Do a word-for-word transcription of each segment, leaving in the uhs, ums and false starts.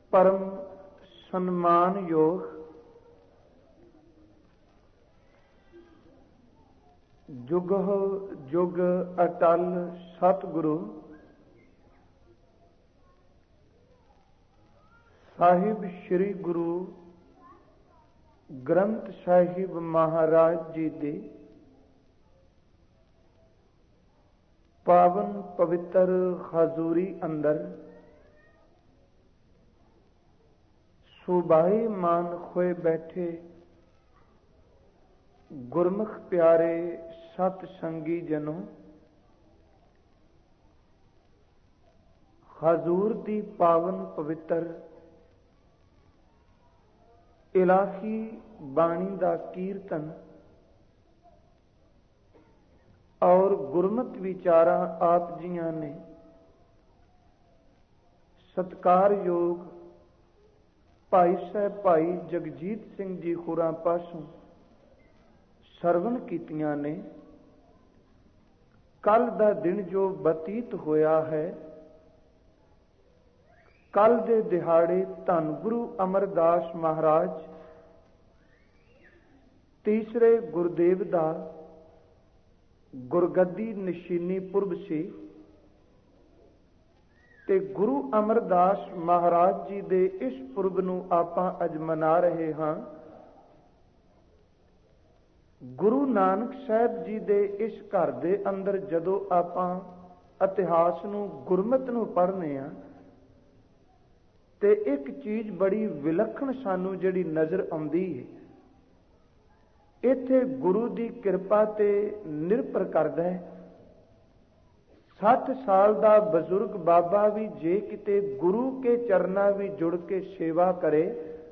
परम सम्मान योग जुग जुग अटल सतगुरु साहिब श्री गुरु ग्रंथ साहिब महाराज जी दे पावन पवित्र हजूरी अंदर सुबाई मान खोए बैठे गुरमुख प्यारे सत संगी जनों, हजूर दी पावन पवित्र इलाही बाणी दा कीर्तन और गुरमत विचारा आप जियां ने सत्कार योग भाई साहब भाई जगजीत सिंह जी होरां पासों सरवण कीतियां ने। कल दा दिन जो बतीत होया है, कल दे दिहाड़े धन गुरु अमरदास महाराज तीसरे गुरदेव दा गुरगद्दी निशीनी पुरब सी ते गुरु अमरदास महाराज जी दे इस पुरब नूं आपां अज मना रहे हां। गुरु नानक साहब जी दे इस घर दे अंदर जदों आपां इतिहास नूं गुरमत नूं पढ़ने आ ते एक चीज बड़ी विलक्षण सानू जिहड़ी नज़र आउंदी है, इत्थे गुरु दी किरपा ते निर्भर करदा है। सठ साल दा बजुर्ग बाबा भी जे किते गुरु के चरना भी जुड़ के सेवा करे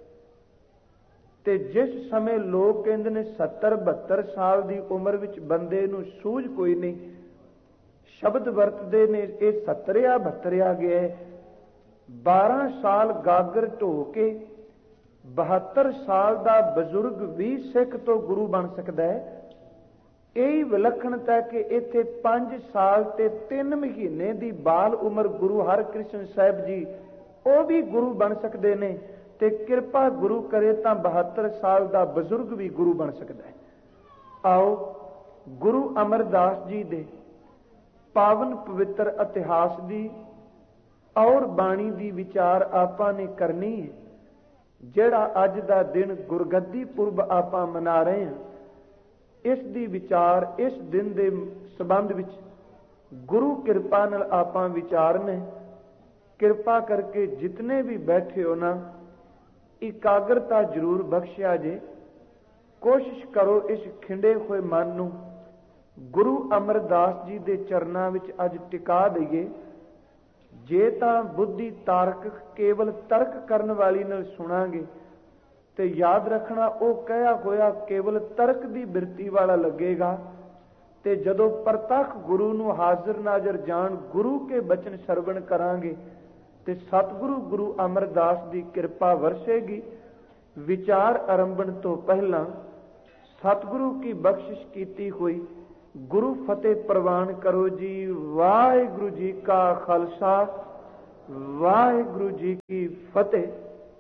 ते जिस समय लोग कहंदे ने सत्तर बहत्तर साल दी उम्र विच बंदे नूं सूझ कोई नहीं, शब्द वरतदे ने ये सत्तरिया बहत्तरिया गया है। बारह साल गागर ढो के बहत्तर साल दा बजुर्ग भी सिख तो गुरु बन सकता है। यही विलक्षणता है कि इत्थे पांच साल ते तीन महीने दी बाल उम्र गुरु हरकृष्ण साहब जी वो भी गुरु बन सकते ने ते किरपा गुरु करे तां बहत्तर साल दा बजुर्ग भी गुरु बन सकता है। आओ गुरु अमरदास जी दे पावन पवित्र इतिहास दी और बाणी दी विचार आपां ने करनी है। जिहड़ा अज दा दिन गुरगद्दी पुरब आपां मना रहे हैं, इस दी विचार इस दिन दे संबंध विच गुरु कृपा नाल आपां विचारने। कृपा करके जितने भी बैठे हो ना, इकाग्रता जरूर बख्शिया जे। कोशिश करो इस खिंडे हुए मन नूं गुरु अमरदास जी दे चरनां विच अज टिका दईए। जे तां बुद्धि तारक केवल तर्क करन वाली नाल सुनांगे ते याद रखना वो कहा होया केवल तर्क दी बिरती वाला लगेगा। ते जदों प्रतख गुरु नूं हाजिर नाजर जान गुरु के बचन सरवण करांगे ते सतगुरु गुरु अमरदास दी कृपा वरसेगी। विचार आरंभण तो पहला सतगुरु की बख्शिश कीती हुई गुरु फतेह प्रवान करो जी। वाहिगुरु जी का खालसा, वाहिगुरु जी की फतेह।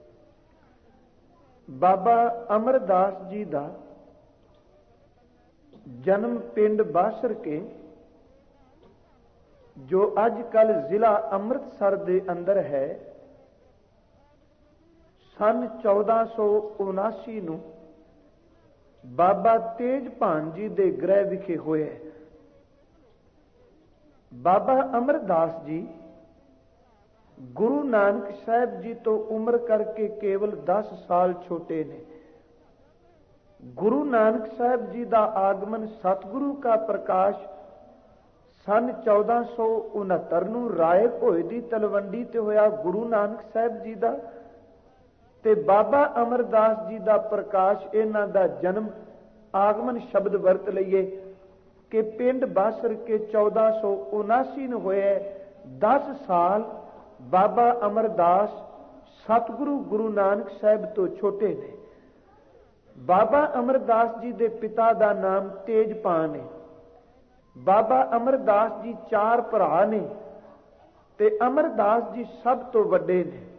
बाबा अमरदास जी दा जन्म पिंड बासर के जो अजकल जिला अमृतसर दे अंदर है, सन चौदह सौ उनासी नूं बाबा तेजभान जी दे गृह विखे होए। बाबा अमरदास जी गुरु नानक साहब जी तो उम्र करके केवल दस साल छोटे ने। गुरु नानक साहब जी का आगमन सतगुरु का प्रकाश सन चौदह सौ उनहत्तर नूं राय भोए दी तलवंडी ते होया गुरु नानक साहब जी का, ते बाबा अमरदास जी का प्रकाश इन्हां दा जन्म आगमन शब्द वरत लईए कि पिंड बासर के चौदह सौ उनासी नूं होए। दस साल बाबा अमरदास सतगुरु गुरु नानक साहब तो छोटे ने। बाबा अमरदास जी दे पिता दा नाम तेजपान है। बाबा अमरदास जी चार भरा ने ते अमरदास जी सब तो वड्डे ने।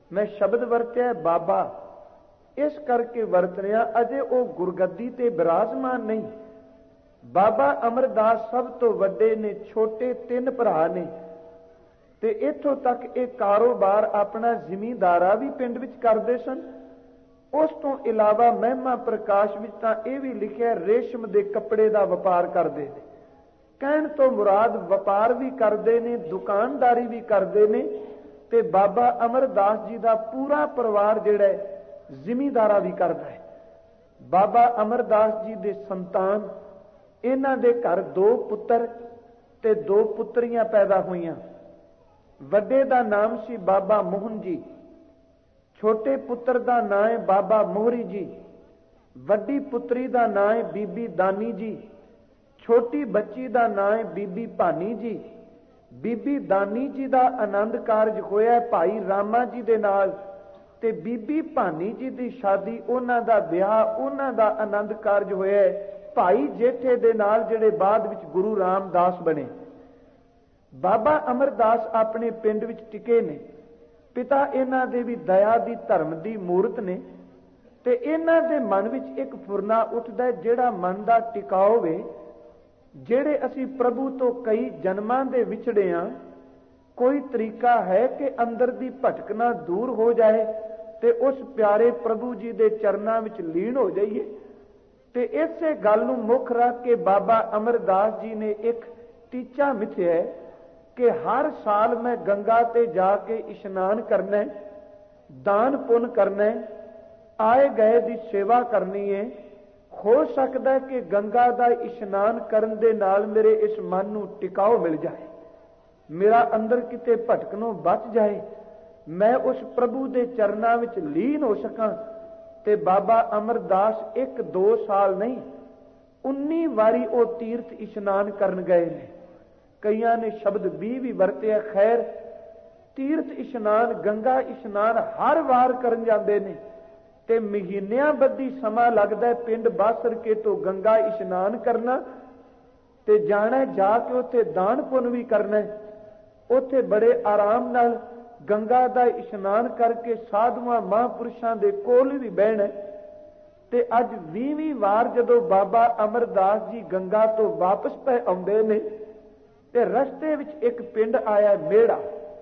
मैं शब्द वरत्या बाबा इस करके वरत रहा, अजे वो गुरगद्दी ते विराजमान नहीं। बाबा अमरदास सब तो वड्डे ने, छोटे तीन भरा ने, ते इत्थों तक एक कारोबार अपना जिमींदारा भी पिंड विच करदे सन। उस तो इलावा महिमा प्रकाश विच तां इह भी लिखिआ रेशम दे कपड़े दा वपार करदे ने। कहण तो मुराद वपार भी करदे ने, दुकानदारी भी करदे ने, ते बाबा अमरदास जी दा पूरा परिवार जिहड़ा है जिमींदारा भी करदा है। बाबा अमरदास जी दे संतान, इन्हां दे घर दो पुत्र ते दो पुत्रियां पैदा होईयां। वड्डे दा नाम सी बाबा मोहन जी, छोटे पुत्र दा नाम है बाबा मोहरी जी, वड्डी पुत्री दा नाम है बीबी दानी जी, छोटी बच्ची दा नाम है बीबी भानी जी। बीबी दानी जी दा आनंद कारज होया भाई रामा जी दे नाल, ते बीबी भानी जी दी शादी, उन्हां दा विआह, उन्हां दा आनंद कारज होया भाई जेठे दे नाल, जिहड़े बाद विच गुरु रामदास बने। बाबा अमरदास अपने पिंड विच टिके ने। पिता इन्हां दे भी दया दी, धर्म दी मूरत ने, ते इन्हां दे मन विच एक फुरना उठदा है, जिहड़ा मन दा टिकाव वे। ਜਿਹੜੇ ਅਸੀਂ प्रभु तो कई जन्मां दे विछड़े हाँ, कोई तरीका है कि अंदर दी भटकना दूर हो जाए ते उस प्यारे प्रभु जी दे चरनां विच लीन हो जाइए। ते इसे गल नूं मुख रख के बाबा अमरदास जी ने एक टीचा मिथया है कि हर साल मैं गंगा ते जाके इशनान करना है, दान पुण्य करना है, आए गए दी सेवा करनी है। हो सकता है कि गंगा का इशनान करन दे नाल मेरे इस मन नूं टिकाव मिल जाए, मेरा अंदर किते भटकनों बच जाए, मैं उस प्रभु दे चरनां विच लीन हो सकां। ते बाबा अमरदास एक दो साल नहीं, उन्नी वारी वो तीर्थ इशनान करन गए ने। कईयां ने शब्द भी भी वरते। खैर, तीर्थ इशनान, गंगा इशनान हर वार करन जांदे ने, ते महीनियां बद्धी समा लगदा है पिंड बासर के तो गंगा इशनान करना, ते जाना जाके उत्थे दान पुण्य भी करना है। उत्थे बड़े आराम नाल गंगा दा इशनान करके साधुआं महापुरुषां दे कोल भी बहना। ते अज ਵੀਹਵੀਂ वार जदों बाबा अमरदास जी गंगा तो वापस पे आउंदे ने, ते रस्ते विच एक पिंड आया मेड़ा,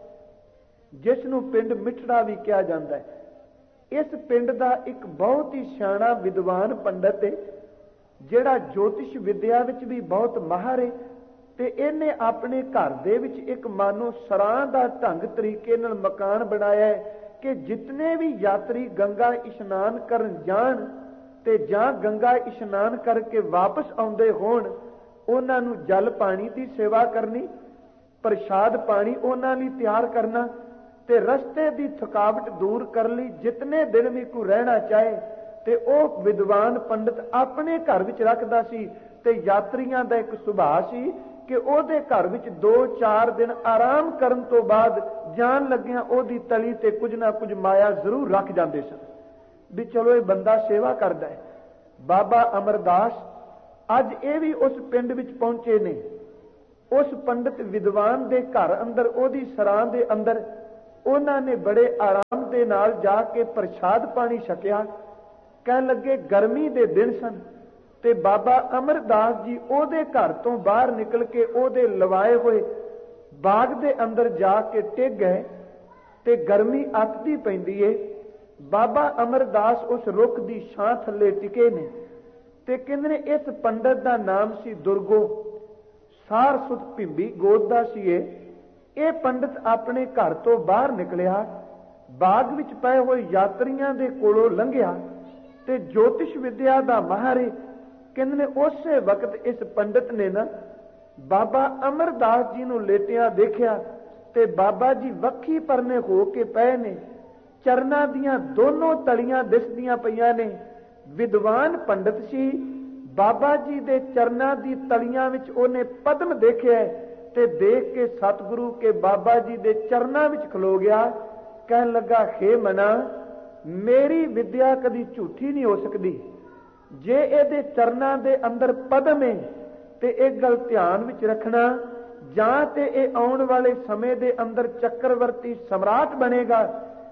जिस नूं पिंड मिठड़ा भी कहा जाता है। इस पिंड का एक बहुत ही सियाणा विद्वान पंडित है, जिहड़ा ज्योतिष विद्या विच भी बहुत माहर है, ते इहने अपने घर दे विच एक मानो सरां दा ढंग तरीके नाल मकान बनाया है कि जितने भी यात्री गंगा इशनान करन जाण ते जां गंगा इशनान करके वापस आउंदे होण, उन्हां नूं जल पानी की सेवा करनी, प्रसाद पानी उन्हां लई तैयार करना, ते रस्ते की थकावट दूर कर ली। जितने दिन भी कोई रहना चाहे ते वह विद्वान पंडित अपने घर विच रखदा सी, ते यात्रियों का एक सुभाव सी कि ओहदे घर विच दो चार दिन आराम करन तो बाद जान लग्गियां ओहदी तली ते कुछ ना कुछ माया जरूर रख जांदे सन भी चलो ये बंदा सेवा करदा है। बाबा अमरदास अज ये भी उस पिंड विच पहुंचे ने। उस पंडित विद्वान दे घर अंदर ओहदी सरां दे अंदर उन्होंने बड़े आराम दे नाल जाके प्रसाद पानी छकिया। कह लगे गर्मी दे दिन सन ते बाबा अमरदास जी ओहदे घर तो बाहर निकल के ओहदे लवाए हुए बाग दे अंदर जाके टिक गए ते गर्मी अकदी पैंदी है। बाबा अमरदास उस रुख की छां थले टिके ने ते कहंदे ने इस पंडित का नाम सी दुर्गो, सार सुत भिंबी गोद दा सी। ये पंडित अपने घर तो बाहर निकलिया, बाग विच पए हुए यात्रियों के कोलों लंघिया ते ज्योतिष विद्या का माहर है। कहंदे ने उस वक्त इस पंडित ने ना बाबा अमरदास जी नूं लेटिया देखिया ते बाबा जी वक्खी परने हो के पए ने, चरना दियां दोनों तलियां दिसदियां पईयां ने। विद्वान पंडित सी, बाबा जी दे चरना दी तलियां विच ओने पद्म देखिया ते देख के सतगुरु के बाबा जी दे चरना विच खलो गया। कहन लगा, हे मना, मेरी विद्या कदी झूठी नहीं हो सकती। जे इहदे चरना दे अंदर पद्म है ते एक गल ध्यान विच रखना, जां ते इह आउण वाले समय दे अंदर चक्रवर्ती सम्राट बनेगा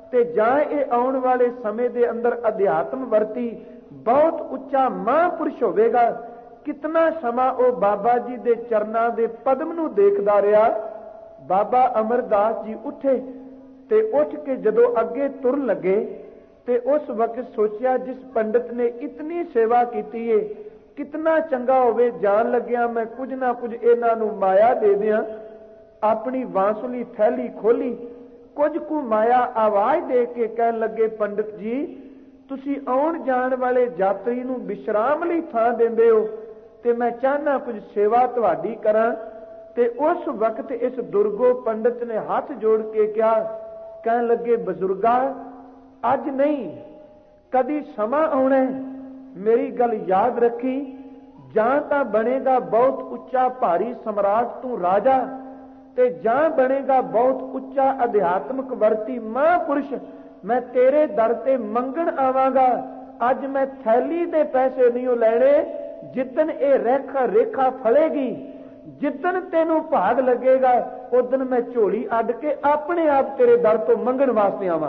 ਤੇ ਜਾਂ ਇਹ ਆਉਣ ਵਾਲੇ ਸਮੇਂ ਦੇ ਅੰਦਰ ਅਧਿਆਤਮ ਵਰਤੀ ਬਹੁਤ ਉੱਚਾ ਮਹਾਂਪੁਰਸ਼ ਹੋਵੇਗਾ। ਕਿਤਨਾ ਸਮਾਂ ਉਹ ਬਾਬਾ ਜੀ ਦੇ ਚਰਨਾਂ ਦੇ ਪਦਮ ਨੂੰ ਦੇਖਦਾ ਰਿਹਾ। ਬਾਬਾ ਅਮਰਦਾਸ ਜੀ ਉੱਠੇ ਤੇ ਉੱਠ ਕੇ ਜਦੋਂ ਅੱਗੇ ਤੁਰਨ ਲੱਗੇ ਤੇ ਉਸ ਵਕਤ ਸੋਚਿਆ, ਜਿਸ ਪੰਡਤ ਨੇ ਇਤਨੀ ਸੇਵਾ ਕੀਤੀ ਏ, ਕਿਤਨਾ ਚੰਗਾ ਹੋਵੇ ਜਾਣ ਲੱਗਿਆ ਮੈਂ ਕੁਝ ਨਾ ਕੁਝ ਇਹਨਾਂ ਨੂੰ ਮਾਇਆ ਦੇ ਦਿਆਂ। ਆਪਣੀ ਬਾਂਸੁਰੀ ਥੈਲੀ ਖੋਲੀ, ਕੁਝ ਕੁ ਮਾਇਆ ਆਵਾਜ਼ ਦੇ ਕੇ ਕਹਿਣ ਲੱਗੇ, ਪੰਡਤ ਜੀ ਤੁਸੀਂ ਆਉਣ ਜਾਣ ਵਾਲੇ ਯਾਤਰੀ ਨੂੰ ਵਿਸ਼ਰਾਮ ਲਈ ਥਾਂ ਦਿੰਦੇ ਹੋ ਤੇ ਮੈਂ ਚਾਹਨਾ ਕੁਝ ਸੇਵਾ ਤੁਹਾਡੀ ਕਰਾਂ। ਤੇ ਉਸ ਵਕਤ ਇਸ ਦੁਰਗੋ ਪੰਡਤ ਨੇ ਹੱਥ ਜੋੜ ਕੇ ਕਿਹਾ, ਕਹਿਣ ਲੱਗੇ, ਬਜ਼ੁਰਗਾ ਅੱਜ ਨਹੀਂ ਕਦੀ ਸਮਾਂ ਆਉਣਾ, ਮੇਰੀ ਗੱਲ ਯਾਦ ਰੱਖੀ, ਜਾਂ ਤਾਂ ਬਣੇਗਾ ਬਹੁਤ ਉੱਚਾ ਭਾਰੀ ਸਮਰਾਟ ਤੂੰ ਰਾਜਾ, ਤੇ ਜਾਂ ਬਣੇਗਾ ਬਹੁਤ ਉੱਚਾ ਅਧਿਆਤਮਕ ਵਰਤੀ ਮਹਾਂਪੁਰਸ਼। ਮੈਂ ਤੇਰੇ ਦਰ ਤੇ ਮੰਗਣ ਆਵਾਂਗਾ। ਅੱਜ ਮੈਂ ਥੈਲੀ ਦੇ ਪੈਸੇ ਨਹੀਂ ਲੈਣੇ। ਜਿੱਦਣ ਇਹ ਰੇਖਾ ਰੇਖਾ ਫਲੇਗੀ, ਜਿੱਦਣ ਤੈਨੂੰ ਭਾਗ ਲੱਗੇਗਾ, ਉਦਣ ਮੈਂ ਝੋਲੀ ਅੱਡ ਕੇ ਆਪਣੇ ਆਪ ਤੇਰੇ ਦਰ ਤੋਂ ਮੰਗਣ ਵਾਸਤੇ ਆਵਾਂ।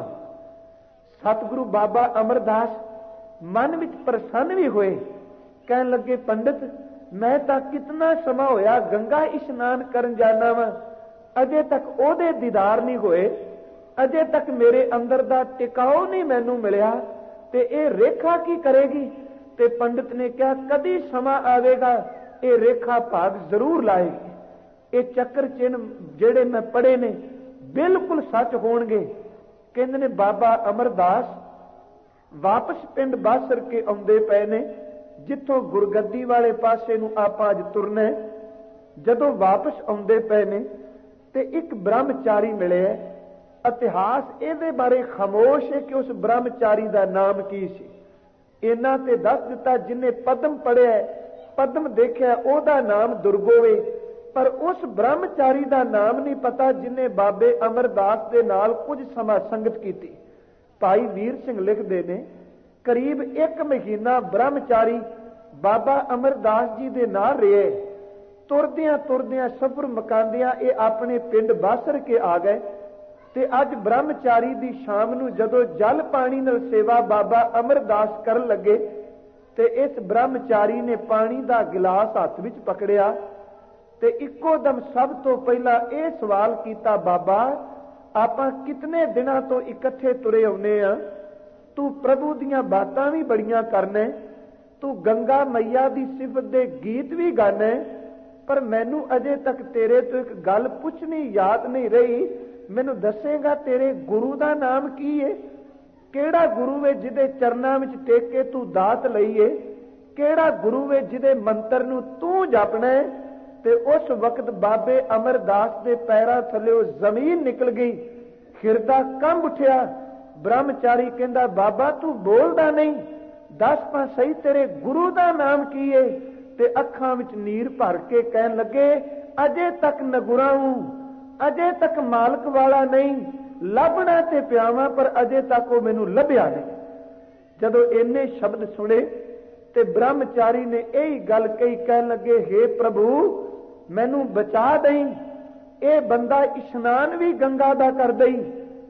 ਸਤਿਗੁਰੂ ਬਾਬਾ ਅਮਰਦਾਸ ਮਨ ਵਿੱਚ ਪ੍ਰਸੰਨ ਵੀ ਹੋਏ। ਕਹਿਣ ਲੱਗੇ, ਪੰਡਤ ਮੈਂ ਤਾਂ ਕਿਤਨਾ ਸਮਾਂ ਹੋਇਆ ਗੰਗਾ ਇਸ਼ਨਾਨ ਕਰਨ ਜਾਣਾ ਵਾ, ਅਜੇ ਤੱਕ ਉਹਦੇ ਦੀਦਾਰ ਨਹੀਂ ਹੋਏ, ਅਜੇ ਤੱਕ ਮੇਰੇ ਅੰਦਰ ਦਾ ਟਿਕਾਓ ਨਹੀਂ ਮੈਨੂੰ ਮਿਲਿਆ, ਤੇ ਇਹ ਰੇਖਾ ਕੀ ਕਰੇਗੀ? ਤੇ ਪੰਡਤ ਨੇ ਕਿਹਾ, ਕਦੀ ਸਮਾਂ ਆਵੇਗਾ ਇਹ ਰੇਖਾ ਭਾਗ ਜ਼ਰੂਰ ਲਾਏਗੀ। ਇਹ ਚੱਕਰ ਚਿੰਨ ਜਿਹੜੇ ਮੈਂ ਪੜ੍ਹੇ ਨੇ ਬਿਲਕੁਲ ਸੱਚ ਹੋਣਗੇ। ਕਹਿੰਦੇ ਨੇ ਬਾਬਾ ਅਮਰਦਾਸ ਵਾਪਸ ਪਿੰਡ ਬਾਸਰ ਕੇ ਆਉਂਦੇ ਪਏ ਨੇ, ਜਿੱਥੋਂ ਗੁਰਗੱਦੀ ਵਾਲੇ ਪਾਸੇ ਨੂੰ ਆਪਾਂ ਅੱਜ ਤੁਰਨਾ। ਜਦੋਂ ਵਾਪਸ ਆਉਂਦੇ ਪਏ ਨੇ ਤੇ ਇੱਕ ਬ੍ਰਹਮਚਾਰੀ ਮਿਲਿਆ। ਇਤਿਹਾਸ ਇਹਦੇ ਬਾਰੇ ਖਾਮੋਸ਼ ਹੈ ਕਿ ਉਸ ਬ੍ਰਹਮਚਾਰੀ ਦਾ ਨਾਮ ਕੀ ਸੀ। ਇਹਨਾਂ ਤੇ ਦੱਸ ਦਿੱਤਾ, ਜਿਹਨੇ ਪਦਮ ਪੜਿਆ, ਪਦਮ ਦੇਖਿਆ, ਉਹਦਾ ਨਾਮ ਦੁਰਗੋਵੇ, ਪਰ ਉਸ ਬ੍ਰਹਮਚਾਰੀ ਦਾ ਨਾਮ ਨਹੀਂ ਪਤਾ ਜਿਹਨੇ ਬਾਬੇ ਅਮਰਦਾਸ ਦੇ ਨਾਲ ਕੁਝ ਸਮਾਂ ਸੰਗਤ ਕੀਤੀ। ਭਾਈ ਵੀਰ ਸਿੰਘ ਲਿਖਦੇ ਨੇ, ਕਰੀਬ ਇੱਕ ਮਹੀਨਾ ਬ੍ਰਹਮਚਾਰੀ ਬਾਬਾ ਅਮਰਦਾਸ ਜੀ ਦੇ ਨਾਲ ਰਹੇ। ਤੁਰਦਿਆਂ ਤੁਰਦਿਆਂ ਸਫਰ ਮਕਾਂਦਿਆਂ ਇਹ ਆਪਣੇ ਪਿੰਡ ਬਾਸਰ ਕੇ ਆ ਗਏ। ਤੇ ਅੱਜ ਬ੍ਰਹਮਚਾਰੀ ਦੀ ਸ਼ਾਮ ਨੂੰ ਜਦੋਂ ਜਲ ਪਾਣੀ ਨਾਲ ਸੇਵਾ ਬਾਬਾ ਅਮਰਦਾਸ ਕਰਨ ਲੱਗੇ ਤੇ ਇਸ ਬ੍ਰਹਮਚਾਰੀ ਨੇ ਪਾਣੀ ਦਾ ਗਿਲਾਸ ਹੱਥ ਵਿੱਚ ਪਕੜਿਆ ਤੇ ਇੱਕੋ ਦਮ ਸਭ ਤੋਂ ਪਹਿਲਾਂ ਇਹ ਸਵਾਲ ਕੀਤਾ, ਬਾਬਾ ਆਪਾਂ ਕਿਤਨੇ ਦਿਨਾਂ ਤੋਂ ਇਕੱਠੇ ਤੁਰੇ ਆਉਨੇ ਆ, ਤੂੰ ਪ੍ਰਭੂ ਦੀਆਂ ਬਾਤਾਂ ਵੀ ਬੜੀਆਂ ਕਰਨਾ, ਤੂੰ ਗੰਗਾ ਮਈਆ ਦੀ ਸਿਫਤ ਦੇ ਗੀਤ ਵੀ ਗਾਣਾ, ਪਰ ਮੈਨੂੰ ਅਜੇ ਤੱਕ ਤੇਰੇ ਤੋਂ ਇੱਕ ਗੱਲ ਪੁੱਛਣੀ ਯਾਦ ਨਹੀਂ ਰਹੀ। ਮੈਨੂੰ ਦੱਸੇਗਾ ਤੇਰੇ ਗੁਰੂ ਦਾ ਨਾਮ ਕੀ ਹੈ? ਕਿਹੜਾ ਗੁਰੂ ਹੈ ਜਿਹਦੇ ਚਰਨਾਂ ਵਿੱਚ ਟੇਕ ਕੇ ਤੂੰ ਦਾਤ ਲਈਏ? ਕਿਹੜਾ ਗੁਰੂ ਹੈ ਜਿਹਦੇ ਮੰਤਰ ਨੂੰ ਤੂੰ ਜਪਣਾ? ਤੇ ਉਸ ਵਕਤ ਬਾਬੇ ਅਮਰਦਾਸ ਦੇ ਪੈਰਾਂ ਥੱਲੇ ਜ਼ਮੀਨ ਨਿਕਲ ਗਈ, ਹਿਰਦਾ ਕੰਬ ਉੱਠਿਆ। ਬ੍ਰਹਮਚਾਰੀ ਕਹਿੰਦਾ, ਬਾਬਾ ਤੂੰ ਬੋਲਦਾ ਨਹੀਂ, ਦੱਸ ਪਾ ਸਹੀ ਤੇਰੇ ਗੁਰੂ ਦਾ ਨਾਮ ਕੀ ਹੈ? ਤੇ ਅੱਖਾਂ ਵਿੱਚ ਨੀਰ ਭਰ ਕੇ ਕਹਿਣ ਲੱਗੇ, ਅਜੇ ਤੱਕ ਨਗੁਰਾ ਹੂੰ, ਅਜੇ ਤੱਕ ਮਾਲਕ ਵਾਲਾ ਨਹੀਂ, ਲੱਭਣਾ ਤੇ ਪਿਆਵਾਂ ਪਰ ਅਜੇ ਤੱਕ ਉਹ ਮੈਨੂੰ ਲੱਭਿਆ ਨਹੀਂ। ਜਦੋਂ ਇੰਨੇ ਸ਼ਬਦ ਸੁਣੇ ਤੇ ਬ੍ਰਹਮਚਾਰੀ ਨੇ ਇਹੀ ਗੱਲ ਕਹੀ, ਕਹਿਣ ਲੱਗੇ, ਹੇ ਪ੍ਰਭੂ ਮੈਨੂੰ ਬਚਾ ਦੇਈਂ, ਇਹ ਬੰਦਾ ਇਸ਼ਨਾਨ ਵੀ ਗੰਗਾ ਦਾ ਕਰਦਾ ਹੀ,